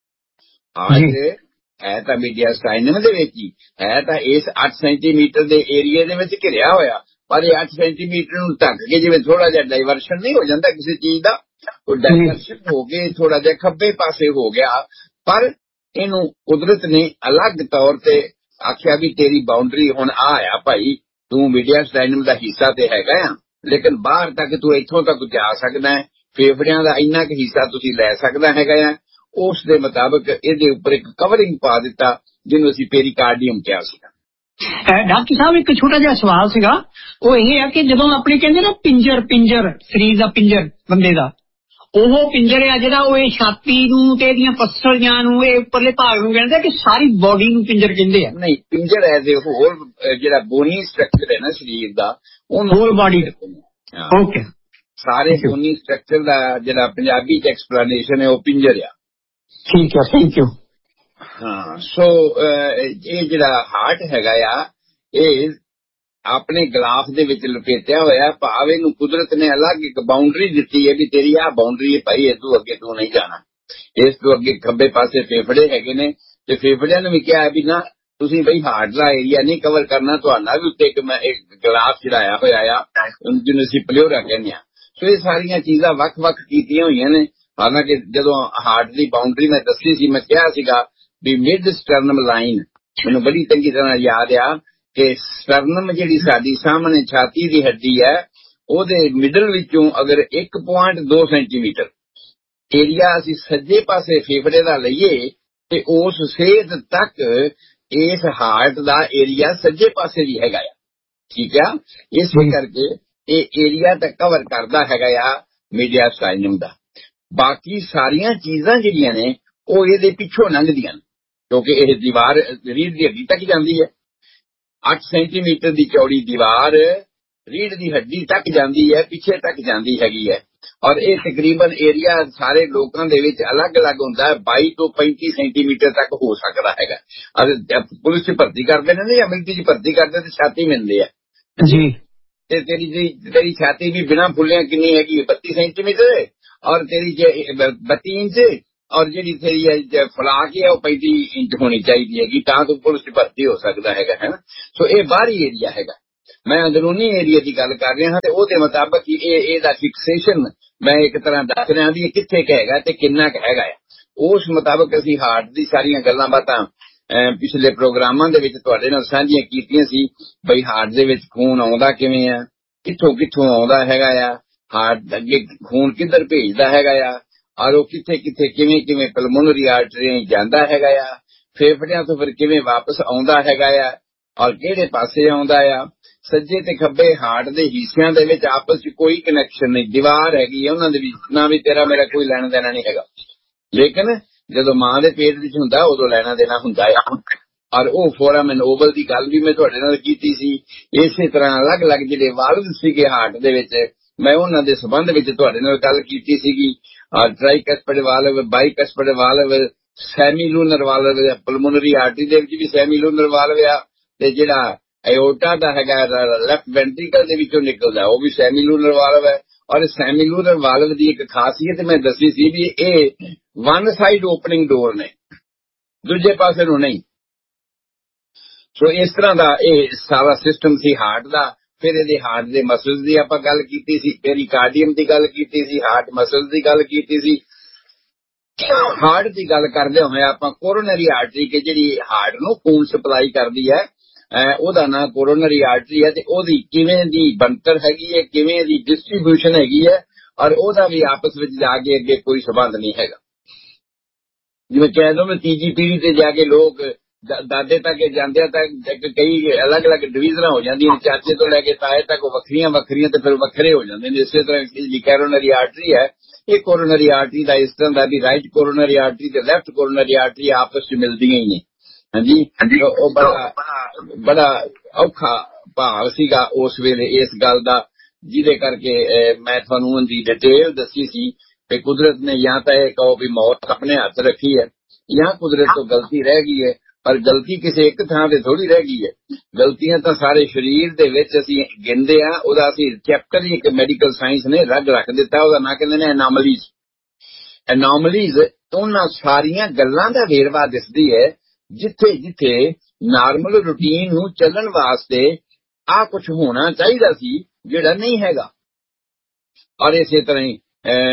ਹਾਰਟ ਹੈ ਤਾਂ ਮਿਡਿਆਸਟਾਈਨਮ ਦੇ ਵਿੱਚ ਹੀ ਹੈ, ਤਾਂ ਇਸ ਅੱਠ ਸੈਂਟੀਮੀਟਰ ਦੇ ਏਰੀਏ ਦੇ ਵਿੱਚ ਘਿਰਿਆ ਹੋਇਆ, ਪਰ ਇਹ ਅੱਠ ਸੈਂਟੀਮੀਟਰ ਨੂੰ ਢੱਕ ਕੇ ਜਿਵੇਂ ਥੋੜਾ ਜਿਹਾ ਡਾਇਵਰਸ਼ਨ ਨਹੀਂ ਹੋ ਜਾਂਦਾ ਕਿਸੇ ਚੀਜ਼ ਦਾ, ਉਹ ਡਾਇਵਰਸ਼ਨ ਹੋ ਕੇ ਥੋੜਾ ਜਿਹਾ ਖੱਬੇ ਪਾਸੇ ਹੋ ਗਿਆ। ਪਰ ਇਹਨੂੰ ਕੁਦਰਤ ਨੇ ਅਲੱਗ ਤੌਰ ਤੇ ਆਖਿਆ ਵੀ ਤੇਰੀ ਬਾਉਂਡਰੀ ਹੁਣ ਆ ਆ ਭਾਈ, ਤੂੰ ਮਿਡਿਆਸਟਾਈਨਮ ਦਾ ਹਿੱਸਾ ਤੇ ਹੈਗਾ ਆ, ਲੇਕਿਨ ਬਾਹਰ ਤੱਕ ਤੂੰ ਇੱਥੋਂ ਤੱਕ ਜਾ ਸਕਦਾ ਹੈ, ਫੇਫੜਿਆਂ ਦਾ ਇੰਨਾ ਕੁ ਹਿੱਸਾ ਤੁਸੀਂ ਲੈ ਸਕਦਾ ਹੈਗਾ ਆ। ਉਸ ਦੇ ਮੁਤਾਬਕ ਇਹਦੇ ਉੱਪਰ ਇੱਕ ਕਵਰਿੰਗ ਪਾ ਦਿੱਤਾ, ਜਿਹਨੂੰ ਅਸੀਂ ਪੇਰੀਕਾਰਡੀਅਮ ਕਿਹਾ ਸੀਗਾ। ਡਾਕਟਰ ਸਾਹਿਬ ਇੱਕ ਛੋਟਾ ਜਿਹਾ ਸਵਾਲ ਸੀਗਾ, ਉਹ ਇਹ ਹੈ ਕਿ ਜਦੋਂ ਆਪਣੇ ਕਹਿੰਦੇ ਨਾ ਪਿੰਜਰ, ਪਿੰਜਰ ਸਰੀਰ ਦਾ ਪਿੰਜਰ ਬੰਦੇ ਦਾ, ਉਹ ਪਿੰਜਰ ਆ ਜਿਹੜਾ ਉਹ ਇਹ ਛਾਤੀ ਨੂੰ ਤੇ ਇਹਦੀਆਂ ਪਸਲੀਆਂ ਨੂੰ, ਇਹ ਉੱਪਰਲੇ ਭਾਗ ਨੂੰ ਕਹਿੰਦੇ ਕਿ ਸਾਰੀ ਬੋਡੀ ਨੂੰ ਪਿੰਜਰ ਕਹਿੰਦੇ ਆ। ਨਹੀਂ, ਪਿੰਜਰ ਐਜ਼ ਏ ਹੋਲ ਜਿਹੜਾ ਬੋਨੀ ਸਟਰਕਚਰ ਹੈ ਨਾ ਸਰੀਰ ਦਾ, ਉਹਨੂੰ ਹੋਲ ਬਾਡੀ। ਓਕੇ, ਸਾਰੇ ਬੋਨੀ ਸਟਰਕਚਰ ਦਾ ਜਿਹੜਾ ਪੰਜਾਬੀ ਚ ਐਕਸਪਲੇਨੇਸ਼ਨ ਹੈ ਉਹ ਪਿੰਜਰ ਆ। ਠੀਕ ਹੈ, ਥੈਂਕ ਯੂ। ਹਾਂ, ਸੋ ਇਹ ਜਿਹੜਾ ਹਾਰਟ ਹੈਗਾ ਆ ਇਹ ਆਪਣੇ ਗਲਾਫ ਦੇ ਵਿੱਚ ਲਪੇਟਿਆ ਹੋਇਆ, ਭਾਵ ਇਹਨੂੰ ਕੁਦਰਤ ਨੇ ਅਲੱਗ ਇੱਕ ਬਾਉਂਡਰੀ ਦਿੱਤੀ ਹੈ ਵੀ ਤੇਰੀ ਆਹ ਬਾਉਂਡਰੀ ਹੈ ਭਾਈ, ਇਹ ਤੋਂ ਅੱਗੇ ਤੂੰ ਨਹੀਂ ਜਾਣਾ। ਇਸ ਤੋਂ ਅੱਗੇ ਖੱਬੇ ਪਾਸੇ ਫੇਫੜੇ ਹੈਗੇ ਨੇ, ਤੇ ਫੇਫੜਿਆਂ ਨੂੰ ਵੀ ਕਿਹਾ ਵੀ ਨਾ ਤੁਸੀਂ ਬਈ ਹਾਰਟ ਦਾ ਏਰੀਆ ਨਹੀਂ ਕਵਰ ਕਰਨਾ, ਤੁਹਾਡਾ ਵੀ ਉੱਤੇ ਇੱਕ ਮੈਂ ਇੱਕ ਗਲਾਫ ਚੜਾਇਆ ਹੋਇਆ ਆ, ਜਿਹਨੂੰ ਅਸੀਂ ਪਲਿਓਰਾ ਕਹਿੰਦੇ ਆ। ਸੋ ਇਹ ਸਾਰੀਆਂ ਚੀਜ਼ਾਂ ਵੱਖ-ਵੱਖ ਕੀਤੀਆਂ ਹੋਈਆਂ ਨੇ। ਹਾਲਾਂਕਿ ਜਦੋਂ ਹਾਰਟ ਦੀ ਬਾਉਂਡਰੀ ਮੈਂ ਦੱਸੀ ਸੀ, ਮੈਂ ਕਿਹਾ ਸੀਗਾ ਵੀ ਮਿਡ ਸਟਰਨਮ ਲਾਈਨ, ਮੈਨੂੰ ਬੜੀ ਚੰਗੀ ਤਰ੍ਹਾਂ ਯਾਦ ਆ ਕਿ ਸਟਰਨਮ ਜਿਹੜੀ ਸਾਡੀ ਸਾਹਮਣੇ ਛਾਤੀ ਦੀ ਹੱਡੀ ਹੈ, ਉਹਦੇ ਮਿਡਲ ਵਿੱਚੋਂ ਅਗਰ ਇੱਕ ਪੁਆਇੰਟ ਦੋ ਸੈਂਟੀਮੀਟਰ ਏਰੀਆ ਅਸੀਂ ਸੱਜੇ ਪਾਸੇ ਫੇਫੜੇ ਦਾ ਲਈਏ ਤੇ ਉਸ ਸੇਧ ਤੱਕ ਇਸ ਹਾਰਟ ਦਾ ਏਰੀਆ ਸੱਜੇ ਪਾਸੇ ਵੀ ਹੈਗਾ ਆ। ਠੀਕ ਆ, ਇਸੇ ਕਰਕੇ ਇਹ ਏਰੀਆ ਤਾਂ ਕਵਰ ਕਰਦਾ ਹੈਗਾ ਆ ਮਿਡਿਆਸਟਾਈਨਮ ਦਾ। ਬਾਕੀ ਸਾਰੀਆਂ ਚੀਜ਼ਾਂ ਜਿਹੜੀਆਂ ਨੇ ਉਹ ਇਹਦੇ ਪਿੱਛੋਂ ਲੰਘਦੀਆਂ ਨੇ, ਕਿਉਂਕਿ ਇਹ ਦੀਵਾਰ ਰੀੜ੍ਹ ਦੀ ਹੱਡੀ ਤੱਕ ਜਾਂਦੀ ਹੈ। ਅੱਠ ਸੈਂਟੀਮੀਟਰ ਦੀ ਚੌੜੀ ਦੀਵਾਰ ਰੀੜ੍ਹ ਦੀ ਹੱਡੀ ਤੱਕ ਜਾਂਦੀ ਹੈ, ਪਿੱਛੇ ਤੱਕ ਜਾਂਦੀ ਹੈਗੀ ਹੈ। ਔਰ ਇਹ ਤਕਰੀਬਨ ਏਰੀਆ ਸਾਰੇ ਲੋਕਾਂ ਦੇ ਵਿੱਚ ਅਲੱਗ-ਅਲੱਗ ਹੁੰਦਾ ਹੈ, ਬਾਈ ਤੋਂ ਪੈਂਤੀ ਸੈਂਟੀਮੀਟਰ ਤੱਕ ਹੋ ਸਕਦਾ ਹੈਗਾ। ਅਰ ਪੁਲਿਸ ਚ ਭਰਤੀ ਕਰਦੇ ਨੇ ਜਾਂ ਮਿਲਟਰੀ ਚ ਭਰਤੀ ਕਰਦੇ ਤੇ ਛਾਤੀ ਮਿਲਦੇ ਆ ਜੀ, ਤੇ ਤੇਰੀ ਤੇਰੀ ਛਾਤੀ ਵੀ ਬਿਨਾਂ ਫੁੱਲਿਆਂ ਕਿੰਨੀ ਹੈਗੀ ਬੱਤੀ ਸੈਂਟੀਮੀਟਰ, ਔਰ ਤੇਰੀ ਬੱਤੀ ਇੰਚ, ਔਰ ਜਿਹੜੀ ਤੇਰੀ ਫਲਾਕ ਹੈ ਉਹ ਪੈਂਤੀ ਇੰਚ ਹੋਣੀ ਚਾਹੀਦੀ ਹੈਗੀ, ਤਾਂ ਤੂੰ ਪੁਲਿਸ ਚ ਭਰਤੀ ਹੋ ਸਕਦਾ ਹੈਗਾ ਹੈ ਨਾ। ਸੋ ਇਹ ਬਾਹਰੀ ਏਰੀਆ ਹੈਗਾ, ਮੈਂ ਅੰਦਰੂਨੀ ਏਰੀਆ ਦੀ ਗੱਲ ਕਰ ਰਿਹਾ ਹਾਂ। ਤੇ ਉਹਦੇ ਮੁਤਾਬਕ ਇਹ ਇਹਦਾ ਫਿਕਸੇਸ਼ਨ ਮੈਂ ਇੱਕ ਤਰ੍ਹਾਂ ਦੱਸ ਰਿਹਾ ਵੀ ਇਹ ਕਿੱਥੇ ਕੁ ਹੈਗਾ ਤੇ ਕਿੰਨਾ ਕੁ ਹੈਗਾ ਆ। ਉਸ ਮੁਤਾਬਕ ਅਸੀਂ ਹਾਰਟ ਦੀ ਸਾਰੀਆਂ ਗੱਲਾਂ ਬਾਤਾਂ ਪਿਛਲੇ ਪ੍ਰੋਗਰਾਮਾਂ ਦੇ ਵਿੱਚ ਤੁਹਾਡੇ ਨਾਲ ਸਾਂਝੀਆਂ ਕੀਤੀਆਂ ਸੀ, ਬਈ ਹਾਰਟ ਦੇ ਵਿੱਚ ਖੂਨ ਆਉਂਦਾ ਕਿਵੇਂ ਆ, ਕਿੱਥੋਂ ਕਿੱਥੋਂ ਆਉਂਦਾ ਹੈਗਾ ਆ, ਹਾਰਟ ਅੱਗੇ ਖੂਨ ਕਿੱਧਰ ਭੇਜਦਾ ਹੈਗਾ ਆ, ਔਰ ਉਹ ਕਿੱਥੇ ਕਿੱਥੇ ਕਿਵੇਂ ਕਿਵੇਂ ਪਲਮੋਨਰੀ ਆਰਟਰੀ ਜਾਂਦਾ ਹੈਗਾ ਆ, ਫੇਫੜਿਆਂ ਤੋਂ ਫਿਰ ਕਿਵੇਂ ਵਾਪਸ ਆਉਂਦਾ ਹੈਗਾ ਆ, ਔਰ ਕਿਹੜੇ ਪਾਸੇ ਆਉਂਦਾ ਆ। ਸੱਜੇ ਤੇ ਖੱਬੇ ਹਾਰਟ ਦੇ ਹਿੱਸਿਆਂ ਦੇ ਵਿੱਚ ਆਪਸ ਚ ਕੋਈ ਕਨੈਕਸ਼ਨ ਨਹੀਂ, ਦੀਵਾਰ ਹੈਗੀ ਹੈ ਉਹਨਾਂ ਦੇ ਵਿੱਚ, ਨਾ ਵੀ ਤੇਰਾ ਮੇਰਾ ਕੋਈ ਲੈਣਾ ਦੇਣਾ ਨਹੀਂ ਹੈਗਾ। ਲੇਕਿਨ ਜਦੋਂ ਮਾਂ ਦੇ ਪੇਟ ਵਿੱਚ ਹੁੰਦਾ ਉਦੋਂ ਲੈਣਾ ਦੇਣਾ ਹੁੰਦਾ ਆ। ਔਰ ਉਹ ਫੋਰਾਮਨ ਓਵਲ ਦੀ ਗੱਲ ਵੀ ਮੈਂ ਤੁਹਾਡੇ ਨਾਲ ਕੀਤੀ ਸੀ। ਇਸੇ ਤਰ੍ਹਾਂ ਅਲੱਗ-ਅਲੱਗ ਜਿਹੜੇ ਵਾਲਵ ਸੀਗੇ ਹਾਰਟ ਦੇ ਵਿੱਚ, ਮੈਂ ਉਹਨਾਂ ਦੇ ਸੰਬੰਧ ਵਿੱਚ ਤੁਹਾਡੇ ਨਾਲ ਗੱਲ ਕੀਤੀ ਸੀਗੀ। ਟ੍ਰਾਈਕਸਪਿਡ valve, ਬਾਈਕਸਪਿਡ valve, ਸੈਮੀਲੂਨਰ valve, pulmonary artery ਦੇ ਵਿੱਚ ਵੀ ਸੈਮੀਲੂਨਰ ਵਾਲਵ ਆ, ਤੇ ਜਿਹੜਾ ਐਓਰਟਾ ਦਾ ਹੈਗਾ ਲੈਫਟ ਵੈਂਟਰੀਕਲ ਦੇ ਵਿੱਚੋਂ ਨਿਕਲਦਾ ਉਹ ਵੀ ਸੈਮੀਲੂਨਰ ਵਾਲਵ ਹੈ। ਔਰ ਸੈਮੀਲੂਨਰ ਵਾਲਵ ਦੀ ਇੱਕ ਖਾਸੀਅਤ ਮੈਂ ਦੱਸੀ ਸੀ ਵੀ ਇਹ ਵਨ ਸਾਈਡ ਓਪਨਿੰਗ ਡੋਰ ਨੇ, ਦੂਜੇ ਪਾਸੇ ਨੂੰ ਨਹੀਂ। ਸੋ ਇਸ ਤਰ੍ਹਾਂ ਦਾ ਇਹ ਸਾਰਾ ਸਿਸਟਮ ਸੀ ਹਾਰਟ ਦਾ। ਫਿਰ ਇਹਦੇ ਹਾਰਟ ਦੇ ਮਸਲਸ ਦੀ ਆਪਾਂ ਗੱਲ ਕੀਤੀ ਸੀ, ਪੈਰੀਕਾਰਡੀਅਮ ਦੀ ਗੱਲ ਕੀਤੀ ਸੀ, ਹਾਰਟ ਮਸਲਸ ਦੀ ਗੱਲ ਕੀਤੀ ਸੀ। ਹਾਰਟ ਦੀ ਗੱਲ ਕਰਦੇ ਹੋਏ ਆਪਾਂ ਕੋਰੋਨਰੀ ਆਰਟਰੀ ਕਿ ਜਿਹੜੀ ਹਾਰਟ ਨੂੰ ਖੂਨ ਸਪਲਾਈ ਕਰਦੀ ਹੈ, ਉਹਦਾ ਨਾਂ ਕੋਰੋਨਰੀ ਆਰਟਰੀ ਹੈ, ਤੇ ਉਹਦੀ ਕਿਵੇਂ ਦੀ ਬਣਤਰ ਹੈਗੀ ਹੈ, ਕਿਵੇਂ ਦੀ ਡਿਸਟ੍ਰੀਬਿਊਸ਼ਨ ਹੈਗੀ ਹੈ, ਔਰ ਉਹਦਾ ਵੀ ਆਪਸ ਵਿੱਚ ਜਾ ਕੇ ਅੱਗੇ ਕੋਈ ਸੰਬੰਧ ਨਹੀਂ ਹੈਗਾ। ਜਿਵੇਂ ਕਹਿ ਦੋ ਮੈਂ ਤੀਜੀ ਪੀੜ੍ਹੀ ਤੇ ਜਾ ਕੇ ਲੋਕ ਦਾਦੇ ਤੱਕ ਜਾਂਦੇ ਤੱਕ ਕਈ ਅਲੱਗ-ਅਲੱਗ ਡਿਵੀਜ਼ਨਾਂ ਹੋ ਜਾਂਦੀਆਂ, ਚਾਚੇ ਤੋਂ ਲੈ ਕੇ ਤਾਏ ਤੱਕ ਉਹ ਵੱਖਰੀਆਂ ਵੱਖਰੀਆਂ ਤੇ ਫਿਰ ਵੱਖਰੇ ਹੋ ਜਾਂਦੇ ਨੇ। ਇਸੇ ਤਰ੍ਹਾਂ ਜਿਹੜੀ ਕੋਰੋਨਰੀ ਆਰਟਰੀ ਹੈ, ਇਹ ਕੋਰੋਨਰੀ ਆਰਟਰੀ ਦਾ ਇਸ ਤਰ੍ਹਾਂ ਦਾ ਵੀ ਰਾਈਟ ਕੋਰੋਨਰੀ ਆਰਟਰੀ ਤੇ ਲੈਫਟ ਕੋਰੋਨਰੀ ਆਰਟਰੀ ਆਪਸ ਚ ਮਿਲਦੀਆਂ ਹੀ ਨੇ। ਹਾਂਜੀ, ਉਹ ਬੜਾ ਬੜਾ ਔਖਾ ਭਾਵ ਸੀਗਾ ਉਸ ਵੇਲੇ ਇਸ ਗੱਲ ਦਾ, ਜਿਹਦੇ ਕਰਕੇ ਮੈਂ ਤੁਹਾਨੂੰ ਉਹਦੀ ਡਿਟੇਲ ਦੱਸੀ ਸੀ ਕਿ ਕੁਦਰਤ ਨੇ ਜਾਂ ਤਾਂ ਇਹ ਕਹੋ ਵੀ ਮੌਤ ਆਪਣੇ ਹੱਥ ਰੱਖੀ ਹੈ, ਜਾਂ ਕੁਦਰਤ ਤੋਂ ਗਲਤੀ ਰਹਿ ਗਈ ਹੈ। ਪਰ ਗਲਤੀ ਕਿਸੇ ਇੱਕ ਥਾਂ ਤੇ ਥੋੜੀ ਰਹਿ ਗਈ ਹੈ, ਗਲਤੀਆਂ ਤਾਂ ਸਾਰੇ ਸਰੀਰ ਦੇ ਵਿੱਚ ਅਸੀਂ ਗਿਣਦੇ ਆ। ਉਹਦਾ ਅਸੀਂ ਚੈਪਟਰ ਹੀ ਇੱਕ ਮੈਡੀਕਲ ਸਾਇੰਸ ਨੇ ਰੱਗ ਰੱਖ ਦਿੱਤਾ, ਉਹਦਾ ਨਾਂ ਕਹਿੰਦੇ ਨੇ ਐਨੋਮਲੀਜ਼। ਐਨੋਮਲੀਜ਼ ਉਹਨਾਂ ਸਾਰੀਆਂ ਗੱਲਾਂ ਦਾ ਵੇਰਵਾ ਦਿਸਦੀ ਹੈ ਜਿੱਥੇ ਜਿੱਥੇ ਨਾਰਮਲ ਰੂਟੀਨ ਨੂੰ ਚੱਲਣ ਵਾਸਤੇ ਆ ਕੁਝ ਹੋਣਾ ਚਾਹੀਦਾ ਸੀ ਜਿਹੜਾ ਨਹੀਂ ਹੈਗਾ। ਔਰ ਇਸੇ ਤਰ੍ਹਾਂ ਹੀ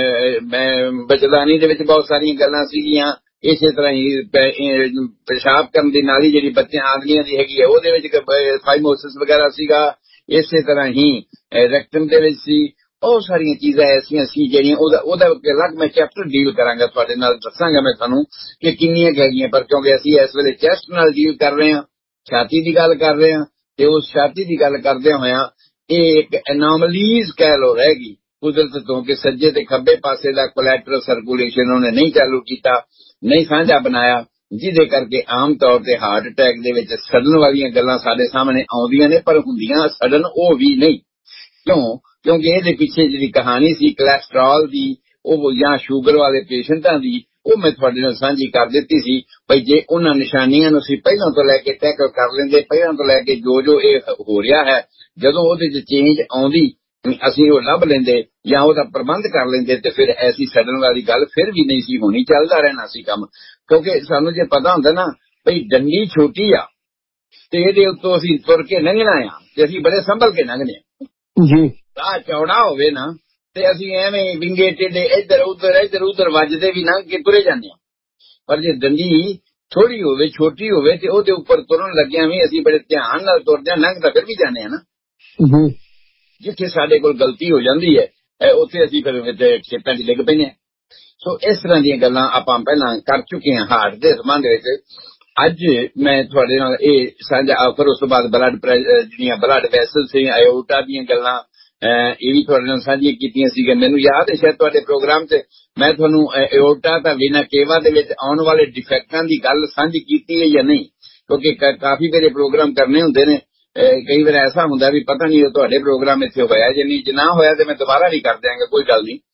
ਬਚਦਾਨੀ ਦੇ ਵਿੱਚ ਬਹੁਤ ਸਾਰੀਆਂ ਗੱਲਾਂ ਸੀਗੀਆਂ। ਇਸੇ ਤਰ੍ਹਾਂ ਹੀ ਪਿਸ਼ਾਬ ਕਰਨ ਦੀ ਨਾਲੀ ਜਿਹੜੀ ਬੱਚਿਆਂ ਆਦਮੀਆਂ ਦੀ ਹੈਗੀ ਹੈ ਉਹਦੇ ਵਿੱਚ ਫਾਈਮੋਸਿਸ ਵਗੈਰਾ ਸੀਗਾ। ਇਸੇ ਤਰ੍ਹਾਂ ਹੀ ਰੈਕਟਮ ਦੇ ਵਿੱਚ ਸੀ। ਬਹੁਤ ਸਾਰੀਆਂ ਚੀਜ਼ਾਂ ਐਸੀਆਂ ਸੀ ਜਿਹੜੀਆਂ ਉਹਦਾ ਉਹਦਾ ਅਲੱਗ ਮੈਂ ਚੈਪਟਰ ਡੀਲ ਕਰਾਂਗਾ, ਤੁਹਾਡੇ ਨਾਲ ਦੱਸਾਂਗਾ ਮੈਂ ਤੁਹਾਨੂੰ ਕਿ ਕਿੰਨੀਆਂ ਹੈਗੀਆਂ। ਪਰ ਕਿਉਂਕਿ ਅਸੀਂ ਇਸ ਵੇਲੇ ਚੈਸਟ ਨਾਲ ਡੀਲ ਕਰ ਰਹੇ ਹਾਂ, ਛਾਤੀ ਦੀ ਗੱਲ ਕਰ ਰਹੇ ਹਾਂ, ਤੇ ਉਸ ਛਾਤੀ ਦੀ ਗੱਲ ਕਰਦੇ ਹੋਇਆ ਇਹ ਇੱਕ ਐਨੋਮਲੀਜ਼ ਕਹਿ ਲੋ ਰਹਿ ਗਈ ਕੁਦਰਤ ਤੋਂ ਕਿ ਸੱਜੇ ਤੇ ਖੱਬੇ ਪਾਸੇ ਦਾ ਕੋਲੈਟਰਲ ਸਰਕੂਲੇਸ਼ਨ ਉਹਨੇ ਨਹੀਂ ਚਾਲੂ ਕੀਤਾ, ਨਹੀਂ ਸਾਂਝਾ ਬਣਾਇਆ, ਜਿਹਦੇ ਕਰਕੇ ਆਮ ਤੌਰ ਤੇ ਹਾਰਟ ਅਟੈਕ ਦੇ ਵਿੱਚ ਸੜਨ ਵਾਲੀਆਂ ਗੱਲਾਂ ਸਾਡੇ ਸਾਹਮਣੇ ਆਉਂਦੀਆਂ ਨੇ, ਪਰ ਹੁੰਦੀਆਂ ਸੜਨ ਉਹ ਵੀ ਨਹੀਂ। ਕਿਉਂ? ਕਿਉਂਕਿ ਇਹਦੇ ਪਿੱਛੇ ਜਿਹੜੀ ਕਹਾਣੀ ਸੀ ਕੋਲੈਸਟਰੋਲ ਦੀ, ਉਹ ਜਾਂ ਸ਼ੂਗਰ ਵਾਲੇ ਪੇਸ਼ੈਂਟਾਂ ਦੀ, ਉਹ ਮੈਂ ਤੁਹਾਡੇ ਨਾਲ ਸਾਂਝੀ ਕਰ ਦਿੱਤੀ ਸੀ। ਬਈ ਜੇ ਉਹਨਾਂ ਨਿਸ਼ਾਨੀਆਂ ਨੂੰ ਅਸੀਂ ਪਹਿਲਾਂ ਤੋਂ ਲੈ ਕੇ ਟੈਕਲ ਕਰ ਲੈਂਦੇ, ਪਹਿਲਾਂ ਤੋਂ ਲੈ ਕੇ ਜੋ ਜੋ ਇਹ ਹੋ ਰਿਹਾ ਹੈ, ਜਦੋਂ ਉਹਦੇ 'ਚ ਚੇਂਜ ਆਉਂਦੀ ਅਸੀਂ ਉਹ ਲੱਭ ਲੈਂਦੇ ਜਾਂ ਉਹਦਾ ਪ੍ਰਬੰਧ ਕਰ ਲੈਂਦੇ, ਤੇ ਫਿਰ ਐਸੀ ਸੜਨ ਵਾਲੀ ਗੱਲ ਫਿਰ ਵੀ ਨਹੀਂ ਸੀ ਹੋਣੀ, ਚੱਲਦਾ ਰਹਿਣਾ ਸੀ ਕੰਮ। ਕਿਉਂਕਿ ਸਾਨੂੰ ਜੇ ਪਤਾ ਹੁੰਦਾ ਨਾ ਬਈ ਡੰਡੀ ਛੋਟੀ ਆ ਤੇ ਇਹਦੇ ਉੱਤੋਂ ਅਸੀਂ ਤੁਰ ਕੇ ਲੰਘਣਾ ਆ, ਤੇ ਅਸੀਂ ਬੜੇ ਸੰਭਲ ਕੇ ਲੰਘਦੇ ਆ ਜੀ। ਰਾਹ ਚੌੜਾ ਹੋਵੇ ਨਾ ਤੇ ਅਸੀਂ ਐਵੇਂ ਵਿੰਗੇ ਟੇਡੇ ਇੱਧਰ ਉੱਧਰ ਇੱਧਰ ਉੱਧਰ ਵੱਜਦੇ ਵੀ ਲੰਘ ਕੇ ਤੁਰੇ ਜਾਂਦੇ ਆ। ਪਰ ਜੇ ਡੰਡੀ ਥੋੜੀ ਹੋਵੇ, ਛੋਟੀ ਹੋਵੇ, ਤੇ ਉਹਦੇ ਉੱਪਰ ਤੁਰਨ ਲੱਗਿਆ ਵੀ ਅਸੀਂ ਬੜੇ ਧਿਆਨ ਨਾਲ ਤੁਰਦੇ ਆ, ਲੰਘ ਤਾਂ ਫਿਰ ਵੀ ਜਾਂਦੇ ਆ ਨਾ। ਜਿੱਥੇ ਸਾਡੇ ਕੋਲ ਗਲਤੀ ਹੋ ਜਾਂਦੀ ਹੈ ਉੱਥੇ ਅਸੀਂ ਫਿਰ ਖੇਤਾਂ 'ਚ ਡਿੱਗ ਪੈਂਦੇ ਹਾਂ। ਸੋ ਇਸ ਤਰ੍ਹਾਂ ਦੀਆਂ ਗੱਲਾਂ ਆਪਾਂ ਪਹਿਲਾਂ ਕਰ ਚੁੱਕੇ ਹਾਂ ਹਾਰਟ ਦੇ ਸੰਬੰਧ ਵਿੱਚ। ਅੱਜ ਮੈਂ ਤੁਹਾਡੇ ਨਾਲ ਇਹ ਸਾਂਝਾ, ਫਿਰ ਉਸ ਤੋਂ ਬਾਅਦ ਬਲੱਡ ਜਿਹੜੀਆਂ ਬਲੱਡ ਵੈਸਲ ਸੀ, ਆਇਓਟਾ ਦੀਆਂ ਗੱਲਾਂ ਇਹ ਵੀ ਤੁਹਾਡੇ ਨਾਲ ਸਾਂਝੀਆਂ ਕੀਤੀਆਂ ਸੀਗੀਆਂ। ਮੈਨੂੰ ਯਾਦ ਹੈ ਸ਼ਾਇਦ ਤੁਹਾਡੇ ਪ੍ਰੋਗਰਾਮ 'ਚ ਮੈਂ ਤੁਹਾਨੂੰ ਆਇਓਟਾ ਤਾਂ ਵੀਨਾ ਕੇਵਾ ਦੇ ਵਿੱਚ ਆਉਣ ਵਾਲੇ ਡਿਫੈਕਟਾਂ ਦੀ ਗੱਲ ਸਾਂਝੀ ਕੀਤੀ ਹੈ ਜਾਂ ਨਹੀਂ, ਕਿਉਂਕਿ ਕਾਫੀ ਮੇਰੇ ਪ੍ਰੋਗਰਾਮ ਕਰਨੇ ਹੁੰਦੇ ਨੇ। ਕਈ ਵਾਰ ਐਸਾ ਹੁੰਦਾ ਵੀ ਪਤਾ ਨਹੀਂ ਤੁਹਾਡੇ ਪ੍ਰੋਗਰਾਮ ਇੱਥੇ ਹੋਇਆ ਜੇ ਨਹੀਂ, ਜੇ ਨਾ ਹੋਇਆ ਤੇ ਮੈਂ ਦੁਬਾਰਾ ਵੀ ਕਰ ਦਿਆਂਗਾ, ਕੋਈ ਗੱਲ ਨਹੀਂ।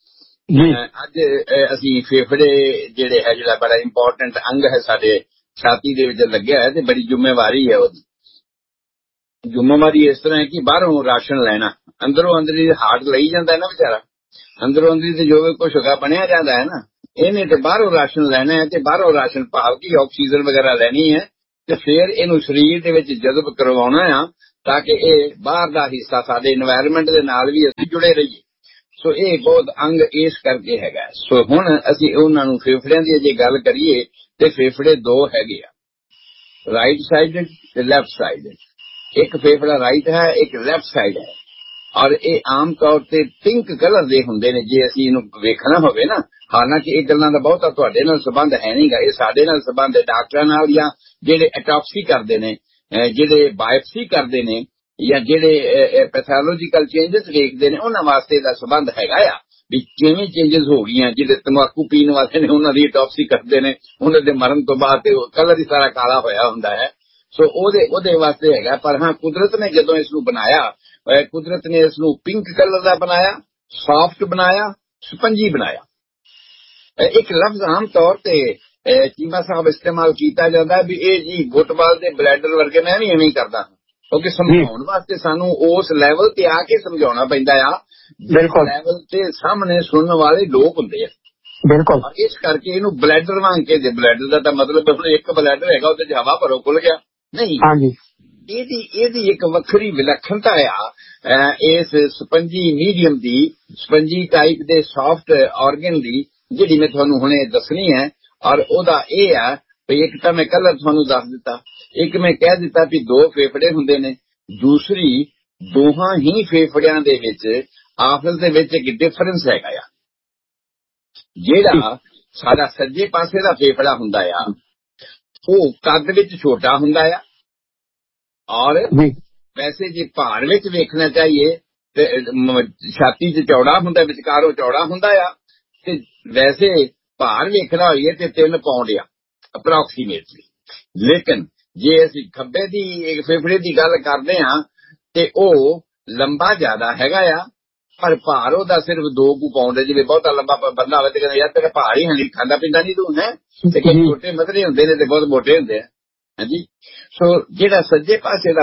ਅੱਜ ਅਸੀਂ ਫੇਫੜੇ ਜਿਹੜੇ ਹੈ ਜਿਹੜਾ ਬੜਾ ਇੰਪੋਰਟੈਂਟ ਅੰਗ ਹੈ ਸਾਡੇ ਛਾਤੀ ਦੇ ਵਿੱਚ ਲੱਗਿਆ ਹੈ ਤੇ ਬੜੀ ਜ਼ਿੰਮੇਵਾਰੀ ਹੈ ਉਹਦੀ। ਜ਼ਿੰਮੇਵਾਰੀ ਇਸ ਤਰ੍ਹਾਂ ਹੈ ਕਿ ਬਾਹਰੋਂ ਰਾਸ਼ਨ ਲੈਣਾ, ਅੰਦਰੋਂ ਅੰਦਰੀ ਹਾਰਟ ਲਈ ਜਾਂਦਾ ਨਾ ਵਿਚਾਰਾ, ਅੰਦਰੋਂ ਅੰਦਰੀ ਤੇ ਜੋ ਵੀ ਕੁਛ ਹੋਗਾ ਬਣਿਆ ਜਾਂਦਾ ਹੈ ਨਾ, ਇਹਨੇ ਤੇ ਬਾਹਰੋਂ ਰਾਸ਼ਨ ਲੈਣਾ ਹੈ ਤੇ ਬਾਹਰੋਂ ਰਾਸ਼ਨ ਭਾਵ ਕਿ ਆਕਸੀਜਨ ਵਗੈਰਾ ਲੈਣੀ ਹੈ ਤੇ ਫਿਰ ਇਹਨੂੰ ਸਰੀਰ ਦੇ ਵਿੱਚ ਜਜ਼ਬ ਕਰਵਾਉਣਾ ਆ ਤਾਂ ਕਿ ਇਹ ਬਾਹਰ ਦਾ ਹਿੱਸਾ ਸਾਡੇ ਇਨਵਾਇਰਨਮੈਂਟ ਦੇ ਨਾਲ ਵੀ ਅਸੀਂ ਜੁੜੇ ਰਹੀਏ। ਸੋ ਇਹ ਬਹੁਤ ਅੰਗ ਇਸ ਕਰਕੇ ਹੈਗਾ। ਸੋ ਹੁਣ ਅਸੀਂ ਉਹਨਾਂ ਨੂੰ ਫੇਫੜਿਆਂ ਦੀ ਜੇ ਗੱਲ ਕਰੀਏ ਤੇ ਫੇਫੜੇ ਦੋ ਹੈਗੇ ਆ, ਰਾਈਟ ਸਾਈਡਡ ਤੇ ਲੈਫਟ ਸਾਈਡਡ। ਇੱਕ ਫੇਫੜਾ ਰਾਈਟ ਹੈ, ਇੱਕ ਲੈਫਟ ਸਾਈਡ ਹੈ, ਔਰ ਇਹ ਆਮ ਤੌਰ ਤੇ ਪਿੰਕ ਕਲਰ ਦੇ ਹੁੰਦੇ ਨੇ ਜੇ ਅਸੀਂ ਇਹਨੂੰ ਵੇਖਣਾ ਹੋਵੇ ਨਾ। ਹਾਲਾਂਕਿ ਇਹ ਗੱਲਾਂ ਦਾ ਬਹੁਤਾ ਤੁਹਾਡੇ ਨਾਲ ਸੰਬੰਧ ਹੈ ਨਹੀਂਗਾ, ਇਹ ਸਾਡੇ ਨਾਲ ਸੰਬੰਧ ਹੈ ਡਾਕਟਰਾਂ ਨਾਲ ਜਾਂ ਜਿਹੜੇ ਅਟੋਪਸੀ ਕਰਦੇ ਨੇ, ਜਿਹੜੇ ਬਾਇਪਸੀ ਕਰਦੇ ਨੇ ਜਾਂ ਜਿਹੜੇ ਪੈਥੋਲੋਜੀਕਲ ਚੇਂਜਸ ਵੇਖਦੇ ਨੇ, ਉਹਨਾਂ ਵਾਸਤੇ ਦਾ ਸੰਬੰਧ ਹੈਗਾ ਆ ਵੀ ਕਿਵੇਂ ਚੇਂਜਸ ਹੋ ਗਈਆਂ। ਜਿਹੜੇ ਤੰਬਾਕੂ ਪੀਣ ਵਾਲੇ ਨੇ ਉਹਨਾਂ ਦੀ ਅਟੋਪਸੀ ਕਰਦੇ ਨੇ, ਉਹਨਾਂ ਦੇ ਮਰਨ ਤੋਂ ਬਾਅਦ ਤੇ ਕਲਰ ਹੀ ਸਾਰਾ ਕਾਲਾ ਹੋਇਆ ਹੁੰਦਾ ਹੈ। ਸੋ ਉਹਦੇ ਉਹਦੇ ਵਾਸਤੇ ਹੈਗਾ। ਪਰ ਹਾਂ, ਕੁਦਰਤ ਨੇ ਜਦੋਂ ਇਸ ਨੂੰ ਬਣਾਇਆ, ਕੁਦਰਤ ਨੇ ਇਸ ਨੂੰ ਪਿੰਕ ਕਲਰ ਦਾ ਬਣਾਇਆ, ਸੌਫਟ ਬਣਾਇਆ, ਸਪੰਜੀ ਬਣਾਇਆ। ਇੱਕ ਲਫ਼ਜ਼ ਆਮ ਤੌਰ ਤੇ ਚੀਮਾ ਸਾਹਿਬ ਇਸਤੇਮਾਲ ਕੀਤਾ ਜਾਂਦਾ ਵੀ ਇਹ ਜੀ ਫੁੱਟਬਾਲ ਦੇ ਬਲੈਡਰ ਵਰਗੇ। ਮੈਂ ਵੀ ਐਵੇਂ ਹੀ ਕਰਦਾ ਕਿਉਂਕਿ ਸਮਝਾਉਣ ਵਾਸਤੇ ਸਾਨੂੰ ਉਸ ਲੈਵਲ ਤੇ ਆ ਕੇ ਸਮਝਾਉਣਾ ਪੈਂਦਾ ਆ, ਬਿਲਕੁਲ ਲੈਵਲ ਤੇ ਸਾਹਮਣੇ ਸੁਣਨ ਵਾਲੇ ਲੋਕ ਹੁੰਦੇ ਆ। ਬਿਲਕੁਲ, ਇਸ ਕਰਕੇ ਇਹਨੂੰ ਬਲੈਡਰ ਵਾਂਗ ਕੇ, ਬਲੈਡਰ ਦਾ ਤਾਂ ਮਤਲਬ ਇੱਕ ਬਲੈਡਰ ਹੈਗਾ ਉਹਦੇ ਚ ਹਵਾ ਭਰੋ ਖੁੱਲ ਗਿਆ ਨਹੀਂ। ਇਹਦੀ ਇਹਦੀ ਇੱਕ ਵੱਖਰੀ ਵਿਲੱਖਣਤਾ ਆ ਇਸ ਸਪੰਜੀ ਮੀਡੀਅਮ ਦੀ, ਸਪੰਜੀ ਟਾਈਪ ਦੇ ਸੌਫਟ ਆਰਗਨ ਦੀ, ਜਿਹੜੀ ਮੈਂ ਤੁਹਾਨੂੰ ਹੁਣੇ ਦੱਸਣੀ ਹੈ। ਔਰ ਉਹਦਾ ਇਹ ਆ ਵੀ ਇੱਕ ਤਾਂ ਮੈਂ ਕਲਰ ਤੁਹਾਨੂੰ ਦੱਸ ਦਿੱਤਾ, ਇੱਕ ਮੈਂ ਕਹਿ ਦਿੱਤਾ ਵੀ ਦੋ ਫੇਫੜੇ ਹੁੰਦੇ ਨੇ, ਦੂਸਰੀ ਦੋਹਾਂ ਹੀ ਫੇਫੜਿਆਂ ਦੇ ਵਿੱਚ ਆਪਸ ਦੇ ਵਿੱਚ ਇੱਕ ਡਿਫਰੈਂਸ ਹੈਗਾ ਆ। ਜਿਹੜਾ ਸਾਡਾ ਸੱਜੇ ਪਾਸੇ ਦਾ ਫੇਫੜਾ ਹੁੰਦਾ ਆ ਉਹ ਕੱਦ ਵਿੱਚ ਛੋਟਾ ਹੁੰਦਾ ਆ, ਔਰ ਵੈਸੇ ਜੇ ਭਾਰ ਵਿੱਚ ਵੇਖਣਾ ਚਾਹੀਏ ਤੇ ਛਾਤੀ 'ਚ ਚੌੜਾ ਹੁੰਦਾ, ਵਿਚਕਾਰੋਂ ਚੌੜਾ ਹੁੰਦਾ ਆ, ਤੇ ਵੈਸੇ ਭਾਰ ਵੇਖਣਾ ਹੋਈਏ ਤੇ ਤਿੰਨ ਪਾਉਂਡ ਆ ਅਪਰੋਕਸੀਮੇਟਲੀ। ਲੇਕਿਨ ਜੇ ਅਸੀਂ ਖੱਬੇ ਦੀ ਫੇਫੜੇ ਦੀ ਗੱਲ ਕਰਦੇ ਹਾਂ ਤੇ ਉਹ ਲੰਬਾ ਜ਼ਿਆਦਾ ਹੈਗਾ ਆ, ਪਰ ਭਾਰ ਉਹਦਾ ਸਿਰਫ ਦੋ ਕੁ ਪਾਉਂਡ ਹੈ। ਜਿਵੇਂ ਬਹੁਤਾ ਲੰਬਾ ਬੰਦਾ ਹੋਵੇ ਤੇ ਕਹਿੰਦਾ ਯਾਰ ਤੇਰਾ ਭਾਰ ਹੀ ਹਲੀ, ਖਾਂਦਾ ਪੀਂਦਾ ਨਹੀਂ ਤੂੰ ਹੈ, ਤੇ ਕਈ ਛੋਟੇ ਮਧਰੇ ਹੁੰਦੇ ਨੇ ਤੇ ਬਹੁਤ ਮੋਟੇ ਹੁੰਦੇ ਆ। ਹਾਂਜੀ, ਸੋ ਜਿਹੜਾ ਸੱਜੇ ਪਾਸੇ ਦਾ